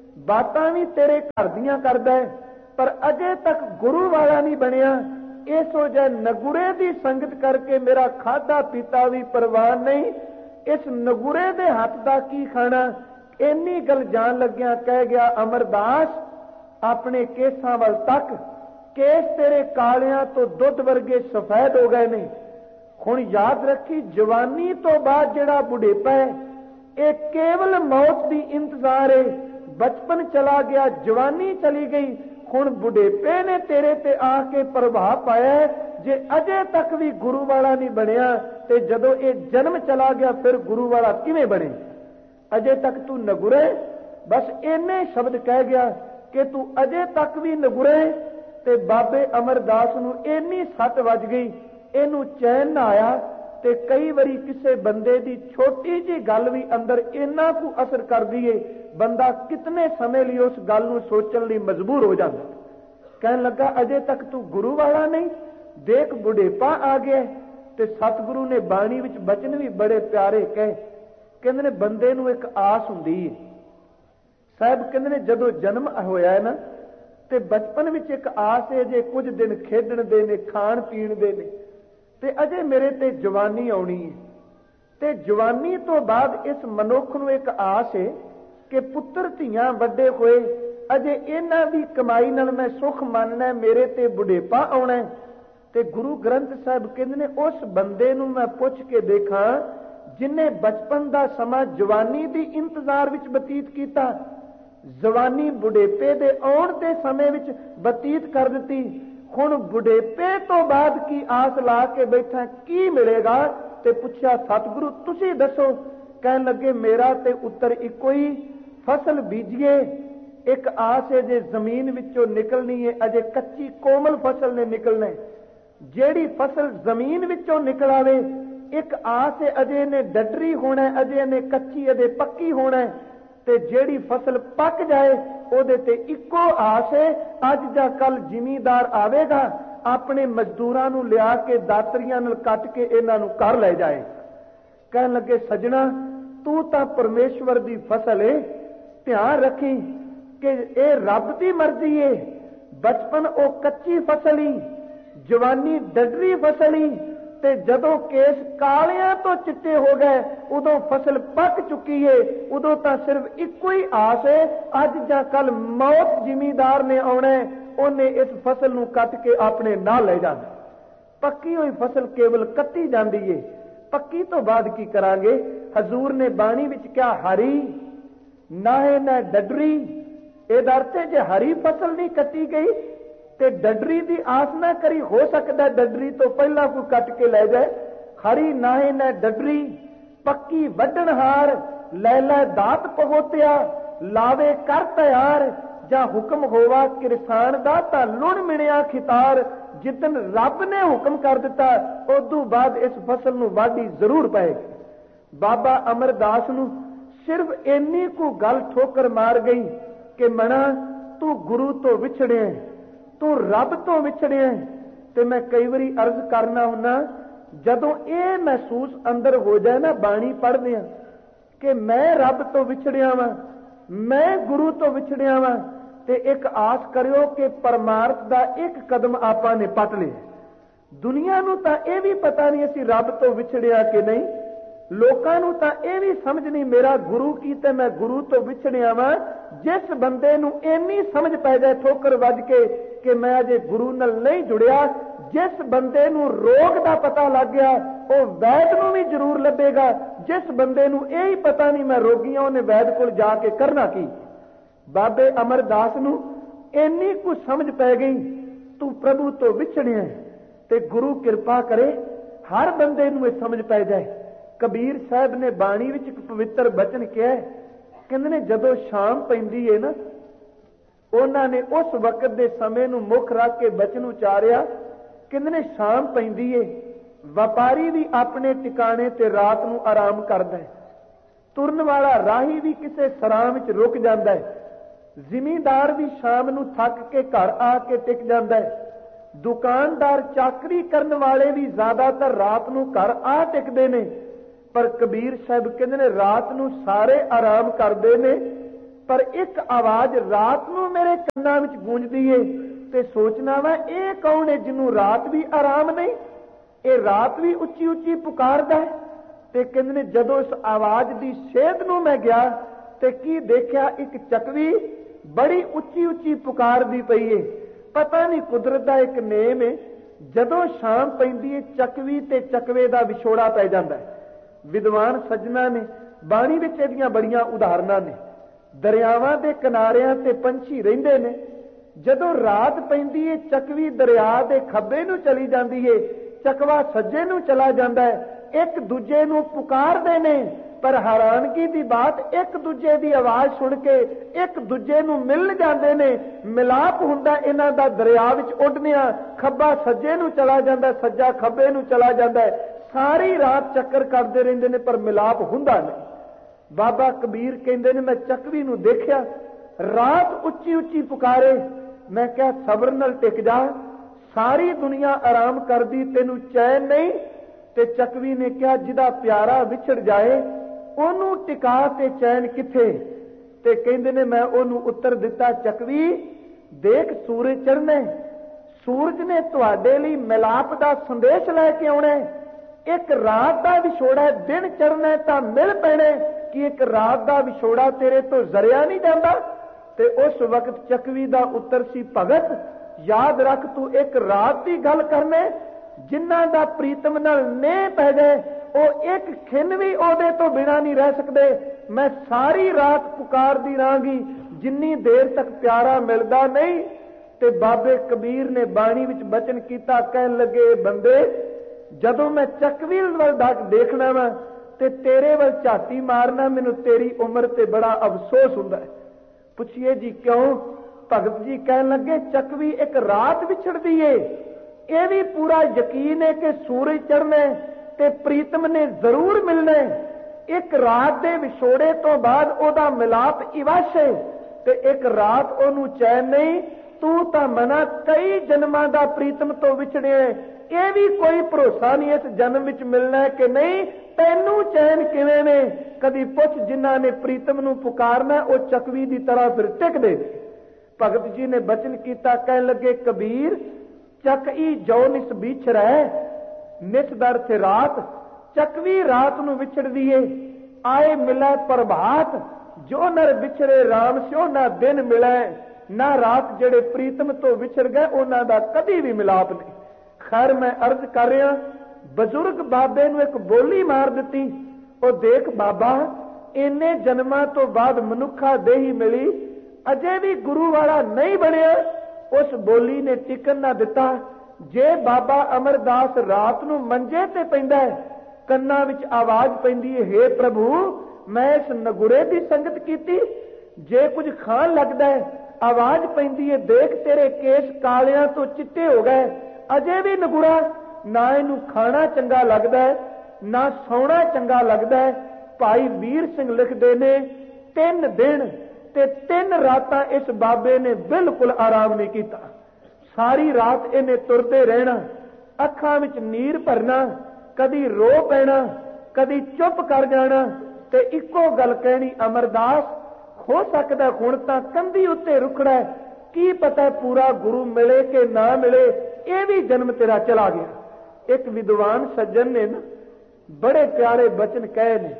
ਬਾਤਾਂ ਵੀ ਤੇਰੇ ਘਰ ਦੀਆਂ ਕਰਦਾ, ਪਰ ਅਜੇ ਤੱਕ ਗੁਰੂ ਵਾਲਾ ਨਹੀਂ ਬਣਿਆ। ਇਸ ਵਜ੍ਹਾ ਨਗੁਰੇ ਦੀ ਸੰਗਤ ਕਰਕੇ ਮੇਰਾ ਖਾਧਾ ਪੀਤਾ ਵੀ ਪ੍ਰਵਾਨ ਨਹੀਂ, ਇਸ ਨਗੁਰੇ ਦੇ ਹੱਥ ਦਾ ਕੀ ਖਾਣਾ? ਇੰਨੀ ਗੱਲ ਜਾਣ ਲੱਗਿਆ ਕਹਿ ਗਿਆ, ਅਮਰਦਾਸ ਆਪਣੇ ਕੇਸਾਂ ਵੱਲ ਤੱਕ, ਕੇਸ ਤੇਰੇ ਕਾਲਿਆਂ ਤੋਂ ਦੁੱਧ ਵਰਗੇ ਸਫੈਦ ਹੋ ਗਏ ਨੇ। ਹੁਣ ਯਾਦ ਰੱਖੀ, ਜਵਾਨੀ ਤੋਂ ਬਾਅਦ ਜਿਹੜਾ ਬੁਢੇਪਾ ਹੈ ਇਹ ਕੇਵਲ ਮੌਤ ਦੀ ਇੰਤਜ਼ਾਰ ਹੈ। ਬਚਪਨ ਚਲਾ ਗਿਆ, ਜਵਾਨੀ ਚਲੀ ਗਈ, ਹੁਣ ਬੁਢੇਪੇ ਨੇ ਤੇਰੇ ਤੇ ਆ ਕੇ ਪ੍ਰਭਾਵ ਪਾਇਆ। ਜੇ ਅਜੇ ਤੱਕ ਵੀ ਗੁਰੂ ਵਾਲਾ ਨਹੀਂ ਬਣਿਆ ਤੇ ਜਦੋਂ ਇਹ ਜਨਮ ਚਲਾ ਗਿਆ ਫਿਰ ਗੁਰੂ ਵਾਲਾ ਕਿਵੇਂ ਬਣੇ? ਅਜੇ ਤੱਕ ਤੂੰ ਨਗੁਰੇ। ਬਸ ਇੰਨੇ ਸ਼ਬਦ ਕਹਿ ਗਿਆ ਕਿ ਤੂੰ ਅਜੇ ਤੱਕ ਵੀ ਨਗੁਰੇ। ਤੇ ਬਾਬੇ ਅਮਰਦਾਸ ਨੂੰ ਇੰਨੀ ਸੱਟ ਵੱਜ ਗਈ, ਇਹਨੂੰ ਚੈਨ ਨਾ ਆਇਆ। ਤੇ ਕਈ ਵਾਰੀ ਕਿਸੇ ਬੰਦੇ ਦੀ ਛੋਟੀ ਜਿਹੀ ਗੱਲ ਵੀ ਅੰਦਰ ਇੰਨਾ ਕੁ ਅਸਰ ਕਰਦੀ ਏ, ਬੰਦਾ ਕਿਤਨੇ ਸਮੇਂ ਲਈ ਉਸ ਗੱਲ ਨੂੰ ਸੋਚਣ ਲਈ ਮਜਬੂਰ ਹੋ ਜਾਂਦਾ। ਕਹਿਣ ਲੱਗਾ, ਅਜੇ ਤੱਕ ਤੂੰ ਗੁਰੂ ਵਾਲਾ ਨਹੀਂ, ਦੇਖ ਬੁਢੇਪਾ ਆ ਗਿਆ। ਤੇ ਸਤਿਗੁਰੂ ਨੇ ਬਾਣੀ ਵਿੱਚ ਬਚਨ ਵੀ ਬੜੇ ਪਿਆਰੇ ਕਹੇ। ਕਹਿੰਦੇ ਨੇ ਬੰਦੇ ਨੂੰ ਇੱਕ ਆਸ ਹੁੰਦੀ ਹੈ, ਸਾਹਿਬ ਕਹਿੰਦੇ ਨੇ ਜਦੋਂ ਜਨਮ ਹੋਇਆ ਹੈ ਨਾ, ਤੇ ਬਚਪਨ ਵਿੱਚ ਇੱਕ ਆਸ ਹੈ ਜੇ ਕੁਝ ਦਿਨ ਖੇਡਣ ਦੇ ਨੇ, ਖਾਣ ਪੀਣ ਦੇ ਨੇ, ਤੇ ਅਜੇ ਮੇਰੇ ਤੇ ਜਵਾਨੀ ਆਉਣੀ ਹੈ। ਤੇ ਜਵਾਨੀ ਤੋਂ ਬਾਅਦ ਇਸ ਮਨੁੱਖ ਨੂੰ ਇੱਕ ਆਸ ਹੈ ਕਿ ਪੁੱਤਰ ਧੀਆਂ ਵੱਡੇ ਹੋਏ, ਅਜੇ ਇਹਨਾਂ ਦੀ ਕਮਾਈ ਨਾਲ ਮੈਂ ਸੁਖ ਮੰਨਣਾ, ਮੇਰੇ ਤੇ ਬੁਢੇਪਾ ਆਉਣਾ। ਤੇ ਗੁਰੂ ਗ੍ਰੰਥ ਸਾਹਿਬ ਕਹਿੰਦੇ ਨੇ ਉਸ ਬੰਦੇ ਨੂੰ ਮੈਂ ਪੁੱਛ ਕੇ ਦੇਖਾਂ ਜਿਨੇ ਬਚਪਨ ਦਾ ਸਮਾਂ ਜਵਾਨੀ ਦੀ ਇੰਤਜ਼ਾਰ ਵਿੱਚ ਬਤੀਤ ਕੀਤਾ, ਜਵਾਨੀ ਬੁਢੇਪੇ ਦੇ ਆਉਣ ਦੇ ਸਮੇਂ ਵਿੱਚ ਬਤੀਤ ਕਰ ਦਿੱਤੀ, ਹੁਣ ਬੁਢੇਪੇ ਤੋਂ ਬਾਅਦ ਕੀ ਆਸ ਲਾ ਕੇ ਬੈਠਾ, ਕੀ ਮਿਲੇਗਾ? ਤੇ ਪੁੱਛਿਆ ਸਤਿਗੁਰੂ ਤੁਸੀਂ ਦੱਸੋ। ਕਹਿਣ ਲੱਗੇ ਮੇਰਾ ਤੇ ਉੱਤਰ ਇੱਕੋ ਹੀ, ਫਸਲ ਬੀਜੀਏ, ਇੱਕ ਆਸ ਹੈ ਜੇ ਜ਼ਮੀਨ ਵਿੱਚੋਂ ਨਿਕਲਣੀ ਹੈ, ਅਜੇ ਕੱਚੀ ਕੋਮਲ ਫਸਲ ਨੇ ਨਿਕਲਣਾ। ਜਿਹੜੀ ਫਸਲ ਜ਼ਮੀਨ ਵਿੱਚੋਂ ਨਿਕਲ ਆਵੇ, ਇੱਕ ਆਸ ਹੈ ਅਜੇ ਇਹਨੇ ਡੱਡਰੀ ਹੋਣਾ, ਅਜੇ ਇਹਨੇ ਕੱਚੀ, ਅਜੇ ਪੱਕੀ ਹੋਣਾ। ਤੇ ਜਿਹੜੀ ਫਸਲ ਪੱਕ ਜਾਏ ਉਹਦੇ ਤੇ ਇੱਕੋ ਆਸ ਹੈ, ਅੱਜ ਜਾਂ ਕੱਲ ਜ਼ਿਮੀਂਦਾਰ ਆਵੇਗਾ, ਆਪਣੇ ਮਜ਼ਦੂਰਾਂ ਨੂੰ ਲਿਆ ਕੇ ਦਾਤਰੀਆਂ ਨਾਲ ਕੱਟ ਕੇ ਇਹਨਾਂ ਨੂੰ ਘਰ ਲੈ ਜਾਏ। ਕਹਿਣ ਲੱਗੇ ਸੱਜਣਾ ਤੂੰ ਤਾਂ ਪਰਮੇਸ਼ਵਰ ਦੀ ਫਸਲ ਏ, ਧਿਆਨ ਰੱਖੀ ਕਿ ਇਹ ਰੱਬ ਦੀ ਮਰਜ਼ੀ ਏ। ਬਚਪਨ ਉਹ ਕੱਚੀ ਫਸਲ ਹੀ, ਜਵਾਨੀ ਡੱਡਰੀ ਫਸਲ ਹੀ, ਤੇ ਜਦੋਂ ਕੇਸ ਕਾਲਿਆਂ ਤੋਂ ਚਿੱਟੇ ਹੋ ਗਏ ਉਦੋਂ ਫਸਲ ਪੱਕ ਚੁੱਕੀ ਏ। ਉਦੋਂ ਤਾਂ ਸਿਰਫ ਇੱਕੋ ਹੀ ਆਸ ਏ, ਅੱਜ ਜਾਂ ਕੱਲ ਮੌਤ ਜ਼ਿਮੀਂਦਾਰ ਨੇ ਆਉਣਾ, ਉਹਨੇ ਇਸ ਫਸਲ ਨੂੰ ਕੱਟ ਕੇ ਆਪਣੇ ਨਾਲ ਲੈ ਜਾਣਾ। ਪੱਕੀ ਹੋਈ ਫਸਲ ਕੇਵਲ ਕੱਟੀ ਜਾਂਦੀ ਏ, ਪੱਕੀ ਤੋਂ ਬਾਅਦ ਕੀ ਕਰਾਂਗੇ? ਹਜ਼ੂਰ ਨੇ ਬਾਣੀ ਵਿੱਚ ਕਿਹਾ ਹਰੀ ਨਾਹੇ ਨਾ ਡੱਡਰੀ। ਇਹਦਾ ਅਰਥ ਹੈ ਜੇ ਹਰੀ ਫਸਲ ਨਹੀਂ ਕੱਟੀ ਗਈ ਤੇ ਡੱਡਰੀ ਦੀ ਆਸ ਨਾ ਕਰੀ, ਹੋ ਸਕਦਾ ਡੱਡਰੀ ਤੋਂ ਪਹਿਲਾਂ ਕੋਈ ਕੱਟ ਕੇ ਲੈ ਜਾਏ। ਹਰੀ ਨਾਹੇ ਨਾ ਡੱਡਰੀ, ਪੱਕੀ ਵੱਢਣਹਾਰ, ਲੈ ਲੈ ਦਾਤ ਪਹੋਤਿਆ, ਲਾਵੇ ਕਰ ਤਿਆਰ, ਜਾਂ ਹੁਕਮ ਹੋਵਾ ਕਿਰਸਾਨ ਦਾ ਤਾਂ ਲੁਣ ਮਿਣਿਆ ਖਿਤਾਰ। ਜਿੱਦਨ ਰੱਬ ਨੇ ਹੁਕਮ ਕਰ ਦਿੱਤਾ ਉਦੋਂ ਬਾਅਦ ਇਸ ਫਸਲ ਨੂੰ ਵਾਢੀ ਜ਼ਰੂਰ ਪਏਗੀ। ਬਾਬਾ ਅਮਰਦਾਸ ਨੂੰ ਸਿਰਫ ਇੰਨੀ ਕੁ ਗੱਲ ਠੋਕਰ ਮਾਰ ਗਈ ਕਿ ਮਣਾ ਤੂੰ ਗੁਰੂ ਤੋਂ ਵਿਛੜਿਆ, ਤੂੰ ਰੱਬ ਤੋਂ ਵਿਛੜਿਆ। ਤੇ ਮੈਂ ਕਈ ਵਾਰੀ ਅਰਜ਼ ਕਰਨਾ ਹੁੰਨਾ, ਜਦੋਂ ਇਹ ਮਹਿਸੂਸ ਅੰਦਰ ਹੋ ਜਾਏ ਨਾ ਬਾਣੀ ਪੜ੍ਹਦੇ ਆ ਕਿ ਮੈਂ ਰੱਬ ਤੋਂ ਵਿਛੜਿਆ ਵਾਂ, ਮੈਂ ਗੁਰੂ ਤੋਂ ਵਿਛੜਿਆ ਵਾਂ, ਤੇ ਇੱਕ ਆਸ ਕਰਿਓ ਕਿ ਪਰਮਾਰਥ ਦਾ ਇੱਕ ਕਦਮ ਆਪਾਂ ਨੇ ਪੱਟ ਲਿਆ। ਦੁਨੀਆ ਨੂੰ ਤਾਂ ਇਹ ਵੀ ਪਤਾ ਨਹੀਂ ਅਸੀਂ ਰੱਬ ਤੋਂ ਵਿਛੜਿਆ ਕਿ ਨਹੀਂ, ਲੋਕਾਂ ਨੂੰ ਤਾਂ ਇਹ ਵੀ ਸਮਝ ਨਹੀਂ ਮੇਰਾ ਗੁਰੂ ਕੀ ਤੇ ਮੈਂ ਗੁਰੂ ਤੋਂ ਵਿਛੜਿਆ ਵਾਂ। ਜਿਸ ਬੰਦੇ ਨੂੰ ਇੰਨੀ ਸਮਝ ਪੈ ਜਾਏ ਠੋਕਰ ਵੱਜ ਕੇ ਕਿ ਮੈਂ ਅਜੇ ਗੁਰੂ ਨਾਲ ਨਹੀਂ ਜੁੜਿਆ, ਜਿਸ ਬੰਦੇ ਨੂੰ ਰੋਗ ਦਾ ਪਤਾ ਲੱਗ ਗਿਆ ਉਹ ਵੈਦ ਨੂੰ ਵੀ ਜ਼ਰੂਰ ਲੱਭੇਗਾ। ਜਿਸ ਬੰਦੇ ਨੂੰ ਇਹ ਹੀ ਪਤਾ ਨਹੀਂ ਮੈਂ ਰੋਗੀ ਹਾਂ, ਉਹਨੇ ਵੈਦ ਕੋਲ ਜਾ ਕੇ ਕਰਨਾ ਕੀ? ਬਾਬੇ ਅਮਰਦਾਸ ਨੂੰ ਇੰਨੀ ਕੁ ਸਮਝ ਪੈ ਗਈ ਤੂੰ ਪ੍ਰਭੂ ਤੋਂ ਵਿਛੜਿਆ, ਤੇ ਗੁਰੂ ਕਿਰਪਾ ਕਰੇ ਹਰ ਬੰਦੇ ਨੂੰ ਇਹ ਸਮਝ ਪੈ ਜਾਏ। ਕਬੀਰ ਸਾਹਿਬ ਨੇ ਬਾਣੀ ਵਿੱਚ ਇੱਕ ਪਵਿੱਤਰ ਬਚਨ ਕਿਹਾ, ਕਹਿੰਦੇ ਨੇ ਜਦੋਂ ਸ਼ਾਮ ਪੈਂਦੀ ਏ ਨਾ, ਉਹਨਾਂ ਨੇ ਉਸ ਵਕਤ ਦੇ ਸਮੇਂ ਨੂੰ ਮੁੱਖ ਰੱਖ ਕੇ ਬਚਨ ਉਚਾਰਿਆ। ਕਹਿੰਦੇ ਨੇ ਸ਼ਾਮ ਪੈਂਦੀ ਏ, ਵਪਾਰੀ ਵੀ ਆਪਣੇ ਟਿਕਾਣੇ ਤੇ ਰਾਤ ਨੂੰ ਆਰਾਮ ਕਰਦਾ ਹੈ, ਤੁਰਨ ਵਾਲਾ ਰਾਹੀ ਵੀ ਕਿਸੇ ਸਰਾਂ ਵਿੱਚ ਰੁਕ ਜਾਂਦਾ ਹੈ, ਜ਼ਿਮੀਂਦਾਰ ਵੀ ਸ਼ਾਮ ਨੂੰ ਥੱਕ ਕੇ ਘਰ ਆ ਕੇ ਟਿਕ ਜਾਂਦਾ ਹੈ, ਦੁਕਾਨਦਾਰ ਚਾਕਰੀ ਕਰਨ ਵਾਲੇ ਵੀ ਜ਼ਿਆਦਾਤਰ ਰਾਤ ਨੂੰ ਘਰ ਆ ਟਿਕਦੇ ਨੇ। ਪਰ ਕਬੀਰ ਸਾਹਿਬ ਕਹਿੰਦੇ ਨੇ ਰਾਤ ਨੂੰ ਸਾਰੇ ਆਰਾਮ ਕਰਦੇ ਨੇ, ਪਰ ਇੱਕ ਆਵਾਜ਼ ਰਾਤ ਨੂੰ ਮੇਰੇ ਕੰਨਾਂ ਵਿੱਚ ਗੂੰਜਦੀ ਏ ਤੇ ਸੋਚਣਾ ਵਾ ਇਹ ਕੌਣ ਹੈ ਜਿਹਨੂੰ ਰਾਤ ਵੀ ਆਰਾਮ ਨਹੀਂ, ਇਹ ਰਾਤ ਵੀ ਉੱਚੀ ਉੱਚੀ ਪੁਕਾਰਦਾ ਹੈ। ਤੇ ਕਹਿੰਦੇ ਨੇ ਜਦੋਂ ਇਸ ਆਵਾਜ਼ ਦੀ ਸੇਧ ਨੂੰ ਮੈਂ ਗਿਆ ਤੇ ਕੀ ਦੇਖਿਆ, ਇੱਕ ਚੱਕਵੀ ਬੜੀ ਉੱਚੀ ਉੱਚੀ ਪੁਕਾਰਦੀ ਪਈ ਏ। ਪਤਾ ਨਹੀਂ ਕੁਦਰਤ ਦਾ ਇੱਕ ਨੇਮ ਏ, ਜਦੋਂ ਸ਼ਾਮ ਪੈਂਦੀ ਏ ਚੱਕਵੀ ਤੇ ਚੱਕਵੇ ਦਾ ਵਿਛੋੜਾ ਪੈ ਜਾਂਦਾ ਹੈ। ਵਿਦਵਾਨ ਸੱਜਣਾ ਨੇ ਬਾਣੀ ਵਿੱਚ ਇਹਦੀਆਂ ਬੜੀਆਂ ਉਦਾਹਰਨਾਂ ਨੇ। ਦਰਿਆਵਾਂ ਦੇ ਕਿਨਾਰਿਆਂ ਤੇ ਪੰਛੀ ਰਹਿੰਦੇ ਨੇ, ਜਦੋਂ ਰਾਤ ਪੈਂਦੀ ਏ ਚੱਕਵੀ ਦਰਿਆ ਦੇ ਖੱਬੇ ਨੂੰ ਚਲੀ ਜਾਂਦੀ ਏ, ਚੱਕਵਾ ਸੱਜੇ ਨੂੰ ਚਲਾ ਜਾਂਦਾ ਹੈ, ਇੱਕ ਦੂਜੇ ਨੂੰ ਪੁਕਾਰਦੇ ਨੇ। ਪਰ ਹੈਰਾਨਗੀ ਦੀ ਬਾਤ, ਇੱਕ ਦੂਜੇ ਦੀ ਆਵਾਜ਼ ਸੁਣ ਕੇ ਇੱਕ ਦੂਜੇ ਨੂੰ ਮਿਲ ਜਾਂਦੇ ਨੇ, ਮਿਲਾਪ ਹੁੰਦਾ ਇਹਨਾਂ ਦਾ ਦਰਿਆ ਵਿੱਚ ਉੱਡਦਿਆਂ। ਖੱਬਾ ਸੱਜੇ ਨੂੰ ਚਲਾ ਜਾਂਦਾ, ਸੱਜਾ ਖੱਬੇ ਨੂੰ ਚਲਾ ਜਾਂਦਾ, ਸਾਰੀ ਰਾਤ ਚੱਕਰ ਕਰਦੇ ਰਹਿੰਦੇ ਨੇ ਪਰ ਮਿਲਾਪ ਹੁੰਦਾ ਨਹੀਂ। ਬਾਬਾ ਕਬੀਰ ਕਹਿੰਦੇ ਨੇ ਮੈਂ ਚੱਕਵੀ ਨੂੰ ਦੇਖਿਆ ਰਾਤ ਉੱਚੀ ਉੱਚੀ ਪੁਕਾਰੇ, ਮੈਂ ਕਿਹਾ ਸਬਰ ਨਾਲ ਟਿਕ ਜਾ, ਸਾਰੀ ਦੁਨੀਆ ਆਰਾਮ ਕਰਦੀ ਤੈਨੂੰ ਚੈਨ ਨਹੀਂ। ਤੇ ਚੱਕਵੀ ਨੇ ਕਿਹਾ ਜਿਹਦਾ ਪਿਆਰਾ ਵਿਛੜ ਜਾਏ ਉਹਨੂੰ ਟਿਕਾ ਤੇ ਚੈਨ ਕਿੱਥੇ। ਤੇ ਕਹਿੰਦੇ ਨੇ ਮੈਂ ਉਹਨੂੰ ਉੱਤਰ ਦਿੱਤਾ, ਚੱਕਵੀ ਦੇਖ ਸੂਰਜ ਚੜ੍ਹਨਾ, ਸੂਰਜ ਨੇ ਤੁਹਾਡੇ ਲਈ ਮਿਲਾਪ ਦਾ ਸੰਦੇਸ਼ ਲੈ ਕੇ ਆਉਣਾ। ਇੱਕ ਰਾਤ ਦਾ ਵਿਛੋੜਾ, ਦਿਨ ਚੜ੍ਹਨਾ ਤਾਂ ਮਿਲ ਪੈਣਾ ਕਿ ਇੱਕ ਰਾਤ ਦਾ ਵਿਛੋੜਾ ਤੇਰੇ ਤੋਂ ਜ਼ਰਿਆ ਨਹੀਂ ਜਾਂਦਾ। ਤੇ ਉਸ ਵਕਤ ਚੱਕਵੀ ਦਾ ਉੱਤਰ ਸੀ, ਭਗਤ ਯਾਦ ਰੱਖ ਤੂੰ ਇੱਕ ਰਾਤ ਦੀ ਗੱਲ ਕਰਨੇ, ਜਿਨ੍ਹਾਂ ਦਾ ਪ੍ਰੀਤਮ ਨਾਲ ਨੇਹ ਪੈ ਜਾਏ ਉਹ ਇੱਕ ਖਿੰਨ ਵੀ ਉਹਦੇ ਤੋਂ ਬਿਨਾਂ ਨਹੀਂ ਰਹਿ ਸਕਦੇ। ਮੈਂ ਸਾਰੀ ਰਾਤ ਪੁਕਾਰਦੀ ਰਹਾਂਗੀ ਜਿੰਨੀ ਦੇਰ ਤੱਕ ਪਿਆਰਾ ਮਿਲਦਾ ਨਹੀਂ। ਤੇ ਬਾਬੇ ਕਬੀਰ ਨੇ ਬਾਣੀ ਵਿੱਚ ਬਚਨ ਕੀਤਾ, ਕਹਿਣ ਲੱਗੇ ਬੰਦੇ ਜਦੋਂ ਮੈਂ ਚੱਕਵੀ ਵੱਲ ਦੇਖਣਾ ਵਾ ਤੇ ਤੇਰੇ ਵੱਲ ਝਾਤੀ ਮਾਰਨਾ, ਮੈਨੂੰ ਤੇਰੀ ਉਮਰ ਤੇ ਬੜਾ ਅਫਸੋਸ ਹੁੰਦਾ ਹੈ। ਪੁੱਛੀਏ ਜੀ ਕਿਉਂ? ਭਗਤ ਜੀ ਕਹਿਣ ਲੱਗੇ ਚੱਕਵੀ ਇੱਕ ਰਾਤ ਵਿਛੜਦੀ ਏ, ਇਹ ਵੀ ਪੂਰਾ ਯਕੀਨ ਹੈ ਕਿ ਸੂਰਜ ਚੜ੍ਹਨਾ ਤੇ ਪ੍ਰੀਤਮ ਨੇ ਜ਼ਰੂਰ ਮਿਲਣਾ। ਇੱਕ ਰਾਤ ਦੇ ਵਿਛੋੜੇ ਤੋਂ ਬਾਅਦ ਉਹਦਾ ਮਿਲਾਪ ਇਵਸ਼ ਹੈ ਤੇ ਇੱਕ ਰਾਤ ਉਹਨੂੰ ਚੈਨ ਨਹੀਂ। ਤੂੰ ਤਾਂ ਮਨਾ ਕਈ ਜਨਮਾਂ ਦਾ ਪ੍ਰੀਤਮ ਤੋਂ ਵਿਛੜਿਆ, ਇਹ ਵੀ ਕੋਈ ਭਰੋਸਾ ਨਹੀਂ ਇਸ ਜਨਮ ਵਿੱਚ ਮਿਲਣਾ ਹੈ ਕਿ ਨਹੀਂ। ਤੈਨੂੰ ਚੈਨ ਕਿਵੇਂ ਨੇ? ਕਦੀ ਪੁੱਛ ਜਿਨ੍ਹਾਂ ਨੇ ਪ੍ਰੀਤਮ ਨੂੰ ਪੁਕਾਰਨਾ ਉਹ ਚੱਕਵੀ ਦੀ ਤਰ੍ਹਾਂ ਫਿਰ ਟਿਕਦੇ ਨੇ। ਭਗਤ ਜੀ ਨੇ ਬਚਨ ਕੀਤਾ, ਕਹਿਣ ਲੱਗੇ ਕਬੀਰ ਚੱਕਈ ਜੋ ਨਿਸ ਵਿਛੜੈ, ਨਿਸ ਦਰ ਤੇ ਰਾਤ, ਚੱਕਵੀ ਰਾਤ ਨੂੰ ਵਿਛੜਦੀ ਏ। ਆਏ ਮਿਲੈ ਪ੍ਰਭਾਤ, ਜੋ ਨਰ ਵਿਛੜੇ ਰਾਮ ਸਿਓ ਨਾ ਦਿਨ ਮਿਲੈ, ਨਾ ਰਾਤ ਜਿਹੜੇ ਪ੍ਰੀਤਮ ਤੋਂ ਵਿਛੜ ਗਏ ਉਹਨਾਂ ਦਾ ਕਦੀ ਵੀ ਮਿਲਾਪ ਨਹੀਂ। ਖੈਰ ਮੈਂ ਅਰਜ਼ ਕਰ ਰਿਹਾ, ਬਜ਼ੁਰਗ ਬਾਬੇ ਨੂੰ ਇੱਕ ਬੋਲੀ ਮਾਰ ਦਿੱਤੀ। ਉਹ ਦੇਖ ਬਾਬਾ ਇੰਨੇ ਜਨਮਾਂ ਤੋਂ ਬਾਅਦ ਮਨੁੱਖਾ ਦੇਹੀ ਮਿਲੀ, ਅਜੇ ਵੀ ਗੁਰੂ ਵਾਲਾ ਨਹੀਂ ਬਣਿਆ। ਉਸ ਬੋਲੀ ਨੇ ਟਿਕਣ ਨਾ ਦਿੱਤਾ। ਜੇ ਬਾਬਾ ਅਮਰਦਾਸ ਰਾਤ ਨੂੰ ਮੰਜੇ ਤੇ ਪੈਂਦਾ ਹੈ, ਕੰਨਾਂ ਵਿੱਚ ਆਵਾਜ਼ ਪੈਂਦੀ ਹੈ, ਹੇ ਪ੍ਰਭੂ ਮੈਂ ਇਸ ਨਗੁਰੇ ਦੀ ਸੰਗਤ ਕੀਤੀ। ਜੇ ਕੁਝ ਖਾਣ ਲੱਗਦਾ ਹੈ, ਆਵਾਜ਼ ਪੈਂਦੀ ਹੈ, ਦੇਖ ਤੇਰੇ ਕੇਸ ਕਾਲਿਆਂ ਤੋਂ ਚਿੱਟੇ ਹੋ ਗਏ। ਅਜੇ ਵੀ ਨਗੁਰਾ, ਨਾ ਇਹਨੂੰ ਖਾਣਾ ਚੰਗਾ ਲੱਗਦਾ ਹੈ ਨਾ ਸੌਣਾ ਚੰਗਾ ਲੱਗਦਾ ਹੈ। ਭਾਈ ਵੀਰ ਸਿੰਘ ਲਿਖਦੇ ਨੇ ਤਿੰਨ ਦਿਨ ਤੇ ਤਿੰਨ ਰਾਤਾਂ ਇਸ ਬਾਬੇ ਨੇ ਬਿਲਕੁਲ ਆਰਾਮ ਨਹੀਂ ਕੀਤਾ। ਸਾਰੀ ਰਾਤ ਇਹਨੇ ਤੁਰਦੇ ਰਹਿਣਾ, ਅੱਖਾਂ ਵਿੱਚ ਨੀਰ ਭਰਨਾ, ਕਦੀ ਰੋ ਪੈਣਾ, ਕਦੀ ਚੁੱਪ ਕਰ ਜਾਣਾ ਤੇ ਇੱਕੋ ਗੱਲ ਕਹਿਣੀ, ਅਮਰਦਾਸ ਹੋ ਸਕਦਾ ਹੁਣ ਤਾਂ ਕੰਧੀ ਉੱਤੇ ਰੁਕਣਾ, ਕੀ ਪਤਾ ਪੂਰਾ ਗੁਰੂ ਮਿਲੇ ਕਿ ਨਾ ਮਿਲੇ, ਇਹ ਵੀ ਜਨਮ ਤੇਰਾ ਚਲਾ ਗਿਆ। ਇੱਕ ਵਿਦਵਾਨ ਸੱਜਣ ਨੇ ਨਾ ਬੜੇ ਪਿਆਰੇ ਬਚਨ ਕਹੇ ਨੇ।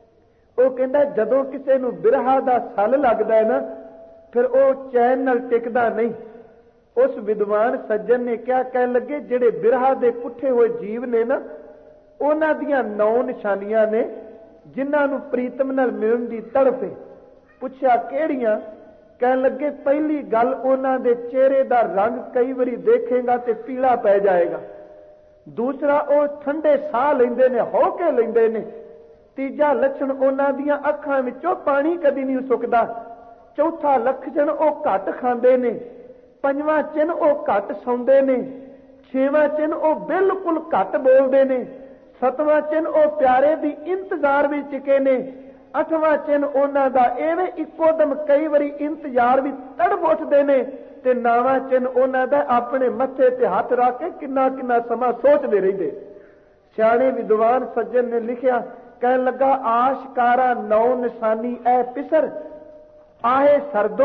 ਉਹ ਕਹਿੰਦਾ ਜਦੋਂ ਕਿਸੇ ਨੂੰ ਬਿਰਹਾ ਦਾ ਸੱਲ ਲੱਗਦਾ ਹੈ ਨਾ, ਫਿਰ ਉਹ ਚੈਨ ਨਾਲ ਟਿਕਦਾ ਨਹੀਂ। ਉਸ ਵਿਦਵਾਨ ਸੱਜਣ ਨੇ ਕਿਹਾ, ਕਹਿਣ ਲੱਗੇ ਜਿਹੜੇ ਬਿਰਹਾ ਦੇ ਪੁੱਠੇ ਹੋਏ ਜੀਵ ਨੇ ਨਾ, ਉਹਨਾਂ ਦੀਆਂ ਨੌ ਨਿਸ਼ਾਨੀਆਂ ਨੇ ਜਿਨ੍ਹਾਂ ਨੂੰ ਪ੍ਰੀਤਮ ਨਾਲ ਮਿਲਣ ਦੀ ਤੜਫ ਹੈ। ਪੁੱਛਿਆ ਕਿਹੜੀਆਂ? ਕਹਿਣ ਲੱਗੇ ਪਹਿਲੀ ਗੱਲ ਉਹਨਾਂ ਦੇ ਚਿਹਰੇ ਦਾ ਰੰਗ ਕਈ ਵਾਰੀ ਦੇਖੇਗਾ ਤੇ ਪੀਲਾ ਪੈ ਜਾਏਗਾ। ਦੂਸਰਾ ਉਹ ਠੰਡੇ ਸਾਹ ਲੈਂਦੇ ਨੇ, ਹੌਕੇ ਲੈਂਦੇ ਨੇ। ਤੀਜਾ ਲੱਛਣ ਉਹਨਾਂ ਦੀਆਂ ਅੱਖਾਂ ਵਿੱਚੋਂ ਪਾਣੀ ਕਦੀ ਨਹੀਂ ਸੁੱਕਦਾ। ਚੌਥਾ ਲੱਛਣ ਉਹ ਘੱਟ ਖਾਂਦੇ ਨੇ। ਪੰਜਵਾਂ ਚਿੰਨ ਉਹ ਘੱਟ ਸੌਂਦੇ ਨੇ। ਛੇਵਾਂ ਚਿੰਨ ਉਹ ਬਿਲਕੁਲ ਘੱਟ ਬੋਲਦੇ ਨੇ। ਸਤਵਾਂ ਚਿੰਨ ਉਹ ਪਿਆਰੇ ਦੀ ਇੰਤਜ਼ਾਰ ਵਿੱਚ ਟਿਕੇ ਨੇ। ਅੱਠਵਾਂ ਚਿੰਨ ਉਹਨਾਂ ਦਾ ਐਵੇਂ ਇੱਕੋ ਦਮ ਕਈ ਵਾਰੀ ਇੰਤਜ਼ਾਰ ਵੀ ਤੜਫ ਉੱਠਦੇ ਨੇ। ਤੇ ਨੌਵਾਂ ਚਿੰਨ ਉਹਨਾਂ ਦਾ ਆਪਣੇ ਮੱਥੇ ਤੇ ਹੱਥ ਰੱਖ ਕੇ ਕਿੰਨਾ ਕਿੰਨਾ ਸਮਾਂ ਸੋਚਦੇ ਰਹਿੰਦੇ। ਸਿਆਣੇ ਵਿਦਵਾਨ ਸੱਜਣ ਨੇ ਲਿਖਿਆ, ਕਹਿਣ ਲੱਗਾ ਆਸ਼ਕਾਰਾ ਨੌ ਨਿਸ਼ਾਨੀ ਐ ਪਿਸਰ, ਆਹੇ ਸਰਦੋ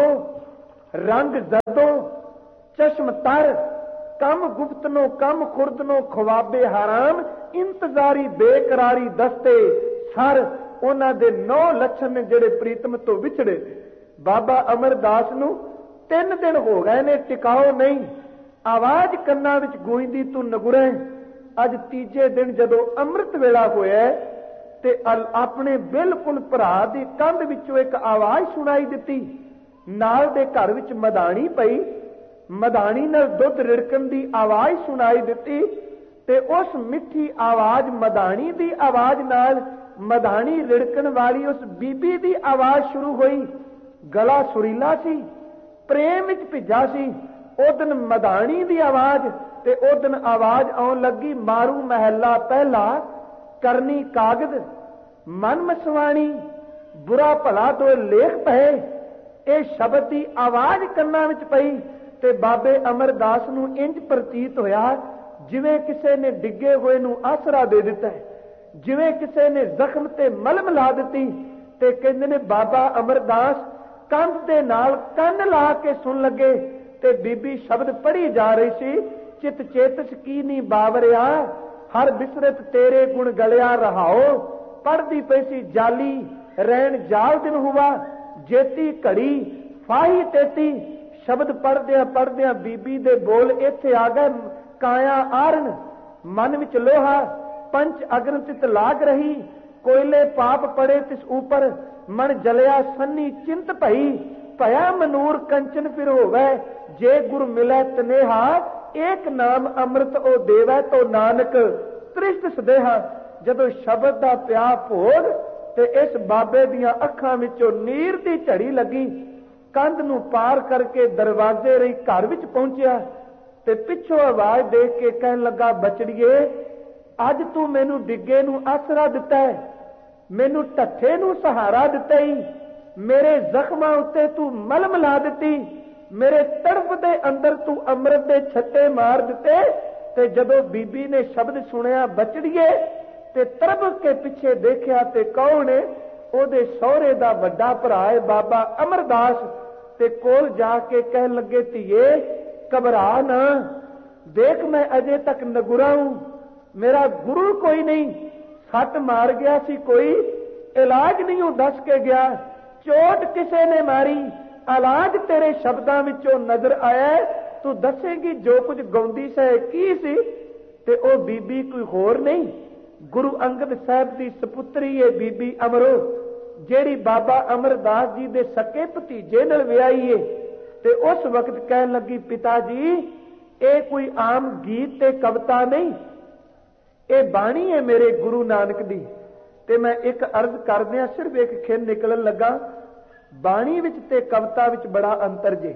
ਰੰਗ ਜ਼ਰਦੋ ਚਸ਼ਮ ਤਰ, ਕਮ ਗੁਪਤਨੋ ਕਮ ਖੁਰਦਨੋ ਖਵਾਬੇ ਹਰਾਮ, ਇੰਤਜ਼ਾਰੀ ਬੇਕਰਾਰੀ ਦਸਤੇ ਸਰ। ਉਹਨਾਂ ਦੇ ਨੌ ਲੱਛਣ ਨੇ ਜਿਹੜੇ ਪ੍ਰੀਤਮ ਤੋਂ ਵਿਛੜੇ। ਬਾਬਾ ਅਮਰਦਾਸ ਨੂੰ ਤਿੰਨ ਦਿਨ ਹੋ ਗਏ ਨੇ, ਟਿਕਾਓ ਨਹੀਂ। ਆਵਾਜ਼ ਕੰਨਾਂ ਵਿੱਚ ਗੂੰਜਦੀ, ਤੂੰ ਨਗੁਰੇ। ਅੱਜ ਤੀਜੇ ਦਿਨ ਜਦੋਂ ਅੰਮ੍ਰਿਤ ਵੇਲਾ ਹੋਇਆ ਤੇ ਆਪਣੇ ਬਿਲਕੁਲ ਭਰਾ ਦੀ ਕੰਧ ਵਿੱਚੋਂ ਇੱਕ ਆਵਾਜ਼ ਸੁਣਾਈ ਦਿੱਤੀ। ਨਾਲ ਦੇ ਘਰ ਵਿੱਚ ਮਧਾਣੀ ਪਈ, ਮਧਾਣੀ ਨਾਲ ਦੁੱਧ ਰਿੜਕਣ ਦੀ ਆਵਾਜ਼ ਸੁਣਾਈ ਦਿੱਤੀ। ਤੇ ਉਸ ਮਿੱਠੀ ਆਵਾਜ਼ ਮਧਾਣੀ ਦੀ ਆਵਾਜ਼ ਨਾਲ ਮਧਾਣੀ ਰਿੜਕਣ ਵਾਲੀ ਉਸ ਬੀਬੀ ਦੀ ਆਵਾਜ਼ ਸ਼ੁਰੂ ਹੋਈ। ਗਲਾ ਸੁਰੀਲਾ ਸੀ, ਪ੍ਰੇਮ ਵਿੱਚ ਭਿੱਜਾ ਸੀ। ਉਦਨ ਮਧਾਣੀ ਦੀ ਆਵਾਜ਼ ਤੇ ਉਦਨ ਆਵਾਜ਼ ਆਉਣ ਲੱਗੀ, ਮਾਰੂ ਮਹਿਲਾ ਪਹਿਲਾ ਕਰਨੀ ਕਾਗਦ, ਮਨ ਮਸਵਾਣੀ ਬੁਰਾ ਭਲਾ ਤੋਂ ਲੇਖ ਪਏ। ਇਹ ਸ਼ਬਦ ਦੀ ਆਵਾਜ਼ ਕੰਨਾਂ ਵਿੱਚ ਪਈ ਤੇ ਬਾਬੇ ਅਮਰਦਾਸ ਨੂੰ ਇੰਜ ਪ੍ਰਤੀਤ ਹੋਇਆ ਜਿਵੇਂ ਕਿਸੇ ਨੇ ਡਿੱਗੇ ਹੋਏ ਨੂੰ ਆਸਰਾ ਦੇ ਦਿੱਤਾ ਹੈ, ਜਿਵੇਂ ਕਿਸੇ ਨੇ ਜ਼ਖਮ ਤੇ ਮਲਮ ਲਾ ਦਿੱਤੀ। ਤੇ ਕਹਿੰਦੇ ਨੇ ਬਾਬਾ ਅਮਰਦਾਸ ਕੰਧ ਦੇ ਨਾਲ ਕੰਨ ਲਾ ਕੇ ਸੁਣ ਲੱਗੇ ਤੇ ਬੀਬੀ ਸ਼ਬਦ ਪੜ੍ਹੀ ਜਾ ਰਹੀ ਸੀ। ਚਿਤ ਚੇਤਸ ਕੀ ਨੀ ਬਾਵਰਿਆ, ਹਰ ਬਿਸਰਤ ਤੇਰੇ ਗੁਣ ਗਲਿਆ ਰਹਾਓ। ਪੜ੍ਹਦੀ ਪਈ ਸੀ ਜਾਲੀ ਰਹਿਣ ਜਾਲ ਦਿਨ ਹੁਆ, ਜੇਤੀ ਘੜੀ ਫਾਹੀ ਤੇਤੀ। ਸ਼ਬਦ ਪੜ੍ਹਦਿਆਂ ਪੜ੍ਹਦਿਆਂ ਬੀਬੀ ਦੇ ਬੋਲ ਇੱਥੇ ਆ ਗਏ। ਕਾਇਆ ਆਰਨ ਮਨ ਵਿੱਚ ਲੋਹਾ, ਪੰਚ ਅਗਨ ਚਿਤ ਲਾਗ ਰਹੀ। ਕੋਇਲੇ ਪਾਪ ਪੜੇ ਤਿਸ ਉਪਰ, ਮਨ ਜਲਿਆ ਸੰਨੀ ਚਿੰਤ ਭਈ। ਭਇਆ ਮਨੂਰ ਕੰਚਨ ਫਿਰ ਹੋਵੇ, ਜੇ ਗੁਰ ਮਿਲੈ ਤਨੇਹਾ। ਏਕ ਨਾਮ ਅੰਮ੍ਰਿਤ ਉਹ ਦੇਵੈ, ਤੋ ਨਾਨਕ ਤ੍ਰਿਸ਼ਟ ਸਦੇਹਾ। ਜਦੋਂ ਸ਼ਬਦ ਦਾ ਪਿਆ ਭੋਗ ਤੇ ਇਸ ਬਾਬੇ ਦੀਆਂ ਅੱਖਾਂ ਵਿੱਚੋਂ ਨੀਰ ਦੀ ਝੜੀ ਲੱਗੀ। ਕੰਧ ਨੂੰ ਪਾਰ ਕਰਕੇ ਦਰਵਾਜ਼ੇ ਰਹੀ ਘਰ ਵਿੱਚ ਪਹੁੰਚਿਆ ਤੇ ਪਿੱਛੋਂ ਆਵਾਜ਼ ਦੇਖ ਕੇ ਕਹਿਣ ਲੱਗਾ, ਬਚੜੀਏ ਅੱਜ ਤੂੰ ਮੈਨੂੰ ਡਿੱਗੇ ਨੂੰ ਆਸਰਾ ਦਿੱਤਾ ਹੈ, ਮੈਨੂੰ ਢੱਠੇ ਨੂੰ ਸਹਾਰਾ ਦਿੱਤਾ ਹੀ, ਮੇਰੇ ਜ਼ਖਮਾਂ ਉੱਤੇ ਤੂੰ ਮਲਮ ਲਾ ਦਿੱਤੀ, ਮੇਰੇ ਤੜਫ ਦੇ ਅੰਦਰ ਤੂੰ ਅੰਮ੍ਰਿਤ ਦੇ ਛੱਟੇ ਮਾਰ ਦਿੱਤੇ। ਤੇ ਜਦੋਂ ਬੀਬੀ ਨੇ ਸ਼ਬਦ ਸੁਣਿਆ ਬਚੜੀਏ ਤੇ ਤਰਬ ਕੇ ਪਿੱਛੇ ਦੇਖਿਆ ਤੇ ਕੌਣ ਹੈ? ਉਹਦੇ ਸਹੁਰੇ ਦਾ ਵੱਡਾ ਭਰਾ ਹੈ ਬਾਬਾ ਅਮਰਦਾਸ। ਤੇ ਕੋਲ ਜਾ ਕੇ ਕਹਿਣ ਲੱਗੇ, ਧੀਏ ਘਬਰਾ ਨਾ, ਦੇਖ ਮੈਂ ਅਜੇ ਤੱਕ ਨਗੁਰਾ ਹੂੰ, ਮੇਰਾ ਗੁਰੂ ਕੋਈ ਨਹੀਂ, ਸੱਟ ਮਾਰ ਗਿਆ ਸੀ ਕੋਈ, ਇਲਾਜ ਨਹੀਂ ਉਹ ਦੱਸ ਕੇ ਗਿਆ, ਚੋਟ ਕਿਸੇ ਨੇ ਮਾਰੀ, ਇਲਾਜ ਤੇਰੇ ਸ਼ਬਦਾਂ ਵਿੱਚੋਂ ਨਜ਼ਰ ਆਇਆ, ਤੂੰ ਦੱਸੇਂਗੀ ਜੋ ਕੁਝ ਗਾਉਂਦੀ ਸੈ ਕੀ ਸੀ? ਤੇ ਉਹ ਬੀਬੀ ਕੋਈ ਹੋਰ ਨਹੀਂ, ਗੁਰੂ ਅੰਗਦ ਸਾਹਿਬ ਦੀ ਸਪੁੱਤਰੀ ਹੈ ਬੀਬੀ ਅਮਰੋ, ਜਿਹੜੀ ਬਾਬਾ ਅਮਰਦਾਸ ਜੀ ਦੇ ਸਕੇ ਭਤੀਜੇ ਨਾਲ ਵਿਆਹੀ ਏ। ਤੇ ਉਸ ਵਕਤ ਕਹਿਣ ਲੱਗੀ, ਪਿਤਾ ਜੀ ਇਹ ਕੋਈ ਆਮ ਗੀਤ ਤੇ ਕਵਿਤਾ ਨਹੀਂ, ਇਹ ਬਾਣੀ ਹੈ ਮੇਰੇ ਗੁਰੂ ਨਾਨਕ ਦੀ। ਤੇ ਮੈਂ ਇੱਕ ਅਰਜ਼ ਕਰਦਿਆਂ ਸਿਰਫ ਇੱਕ ਖਿੰਨ ਨਿਕਲਣ ਲੱਗਾ, ਬਾਣੀ ਵਿੱਚ ਤੇ ਕਵਿਤਾ ਵਿੱਚ ਬੜਾ ਅੰਤਰ ਜੇ।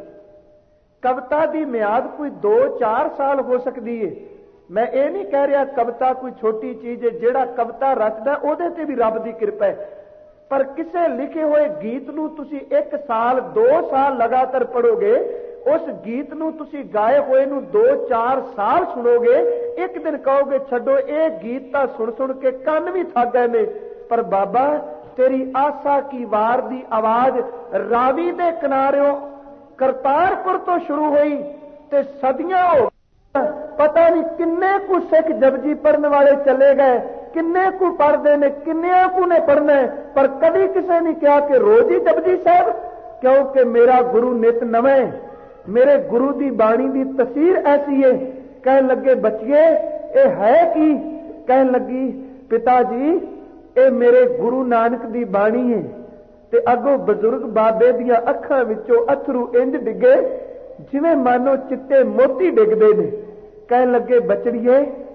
ਕਵਿਤਾ ਦੀ ਮਿਆਦ ਕੋਈ ਦੋ ਚਾਰ ਸਾਲ ਹੋ ਸਕਦੀ ਏ। ਮੈਂ ਇਹ ਨਹੀਂ ਕਹਿ ਰਿਹਾ ਕਵਿਤਾ ਕੋਈ ਛੋਟੀ ਚੀਜ਼ ਹੈ, ਜਿਹੜਾ ਕਵਿਤਾ ਰਚਦਾ ਉਹਦੇ ਤੇ ਵੀ ਰੱਬ ਦੀ ਕਿਰਪਾ ਹੈ। ਪਰ ਕਿਸੇ ਲਿਖੇ ਹੋਏ ਗੀਤ ਨੂੰ ਤੁਸੀਂ ਇੱਕ ਸਾਲ ਦੋ ਸਾਲ ਲਗਾਤਾਰ ਪੜੋਗੇ, ਉਸ ਗੀਤ ਨੂੰ ਤੁਸੀਂ ਗਾਏ ਹੋਏ ਨੂੰ ਦੋ ਚਾਰ ਸਾਲ ਸੁਣੋਗੇ, ਇੱਕ ਦਿਨ ਕਹੋਗੇ ਛੱਡੋ ਇਹ ਗੀਤ ਤਾਂ ਸੁਣ ਸੁਣ ਕੇ ਕੰਨ ਵੀ ਥੱਕ ਗਏ ਨੇ। ਪਰ ਬਾਬਾ ਤੇਰੀ ਆਸਾ ਕੀ ਵਾਰ ਦੀ ਆਵਾਜ਼ ਰਾਵੀ ਦੇ ਕਿਨਾਰਿਓਂ ਕਰਤਾਰਪੁਰ ਤੋਂ ਸ਼ੁਰੂ ਹੋਈ ਤੇ ਸਦੀਆਂ ਹੋ ਪਤਾ ਨਹੀਂ ਕਿੰਨੇ ਕੁ ਸਿੱਖ ਜਪਜੀ ਪੜਨ ਵਾਲੇ ਚਲੇ ਗਏ, ਕਿੰਨੇ ਕੁ ਪੜਦੇ ਨੇ, ਕਿੰਨਿਆਂ ਕੁ ਨੇ ਪੜਨਾ, ਪਰ ਕਦੀ ਕਿਸੇ ਨੇ ਕਿਹਾ ਕਿ ਰੋਜ਼ ਹੀ ਜਪਜੀ ਸਾਹਿਬ, ਕਿਉਂਕਿ ਮੇਰਾ ਗੁਰੂ ਨਿਤ ਨਵੇਂ, ਮੇਰੇ ਗੁਰੂ ਦੀ ਬਾਣੀ ਦੀ ਤਸਵੀਰ ਐਸੀ ਹੈ। ਕਹਿਣ ਲੱਗੇ ਬੱਚੀਏ ਇਹ ਹੈ ਕੀ? ਕਹਿਣ ਲੱਗੀ ਪਿਤਾ ਜੀ ਇਹ ਮੇਰੇ ਗੁਰੂ ਨਾਨਕ ਦੀ ਬਾਣੀ ਹੈ। ਤੇ ਅੱਗੋਂ ਬਜ਼ੁਰਗ ਬਾਬੇ ਦੀਆਂ ਅੱਖਾਂ ਵਿੱਚੋਂ ਅਥਰੂ ਇੰਜ ਡਿੱਗੇ ਜਿਵੇਂ ਮਾਨੋ ਚਿੱਟੇ ਮੋਤੀ ਡਿੱਗਦੇ ਨੇ। ਕਹਿਣ ਲੱਗੇ ਬਚੜੀਏ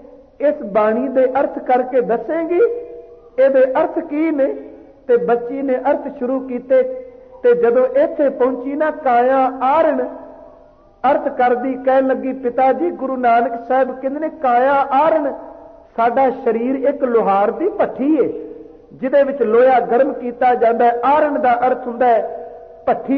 ਇਸ ਬਾਣੀ ਦੇ ਅਰਥ ਕਰਕੇ ਦੱਸੇਂਗੀ, ਇਹਦੇ ਅਰਥ ਕੀ ਨੇ? ਤੇ ਬੱਚੀ ਨੇ ਅਰਥ ਸ਼ੁਰੂ ਕੀਤੇ। ਤੇ ਜਦੋਂ ਇੱਥੇ ਪਹੁੰਚੀ ਨਾ ਕਾਇਆ ਆਰਨ ਅਰਥ ਕਰਦੀ, ਕਹਿਣ ਲੱਗੀ ਪਿਤਾ ਜੀ ਗੁਰੂ ਨਾਨਕ ਸਾਹਿਬ ਕਹਿੰਦੇ ਨੇ ਕਾਇਆ ਆਰਨ, ਸਾਡਾ ਸਰੀਰ ਇੱਕ ਲੋਹਾਰ ਦੀ ਭੱਠੀ ਹੈ ਜਿਹਦੇ ਵਿੱਚ ਲੋਹਾ ਗਰਮ ਕੀਤਾ ਜਾਂਦਾ ਹੈ। ਆਰਨ ਦਾ ਅਰਥ ਹੁੰਦਾ ਹੈ ਭੱਠੀ,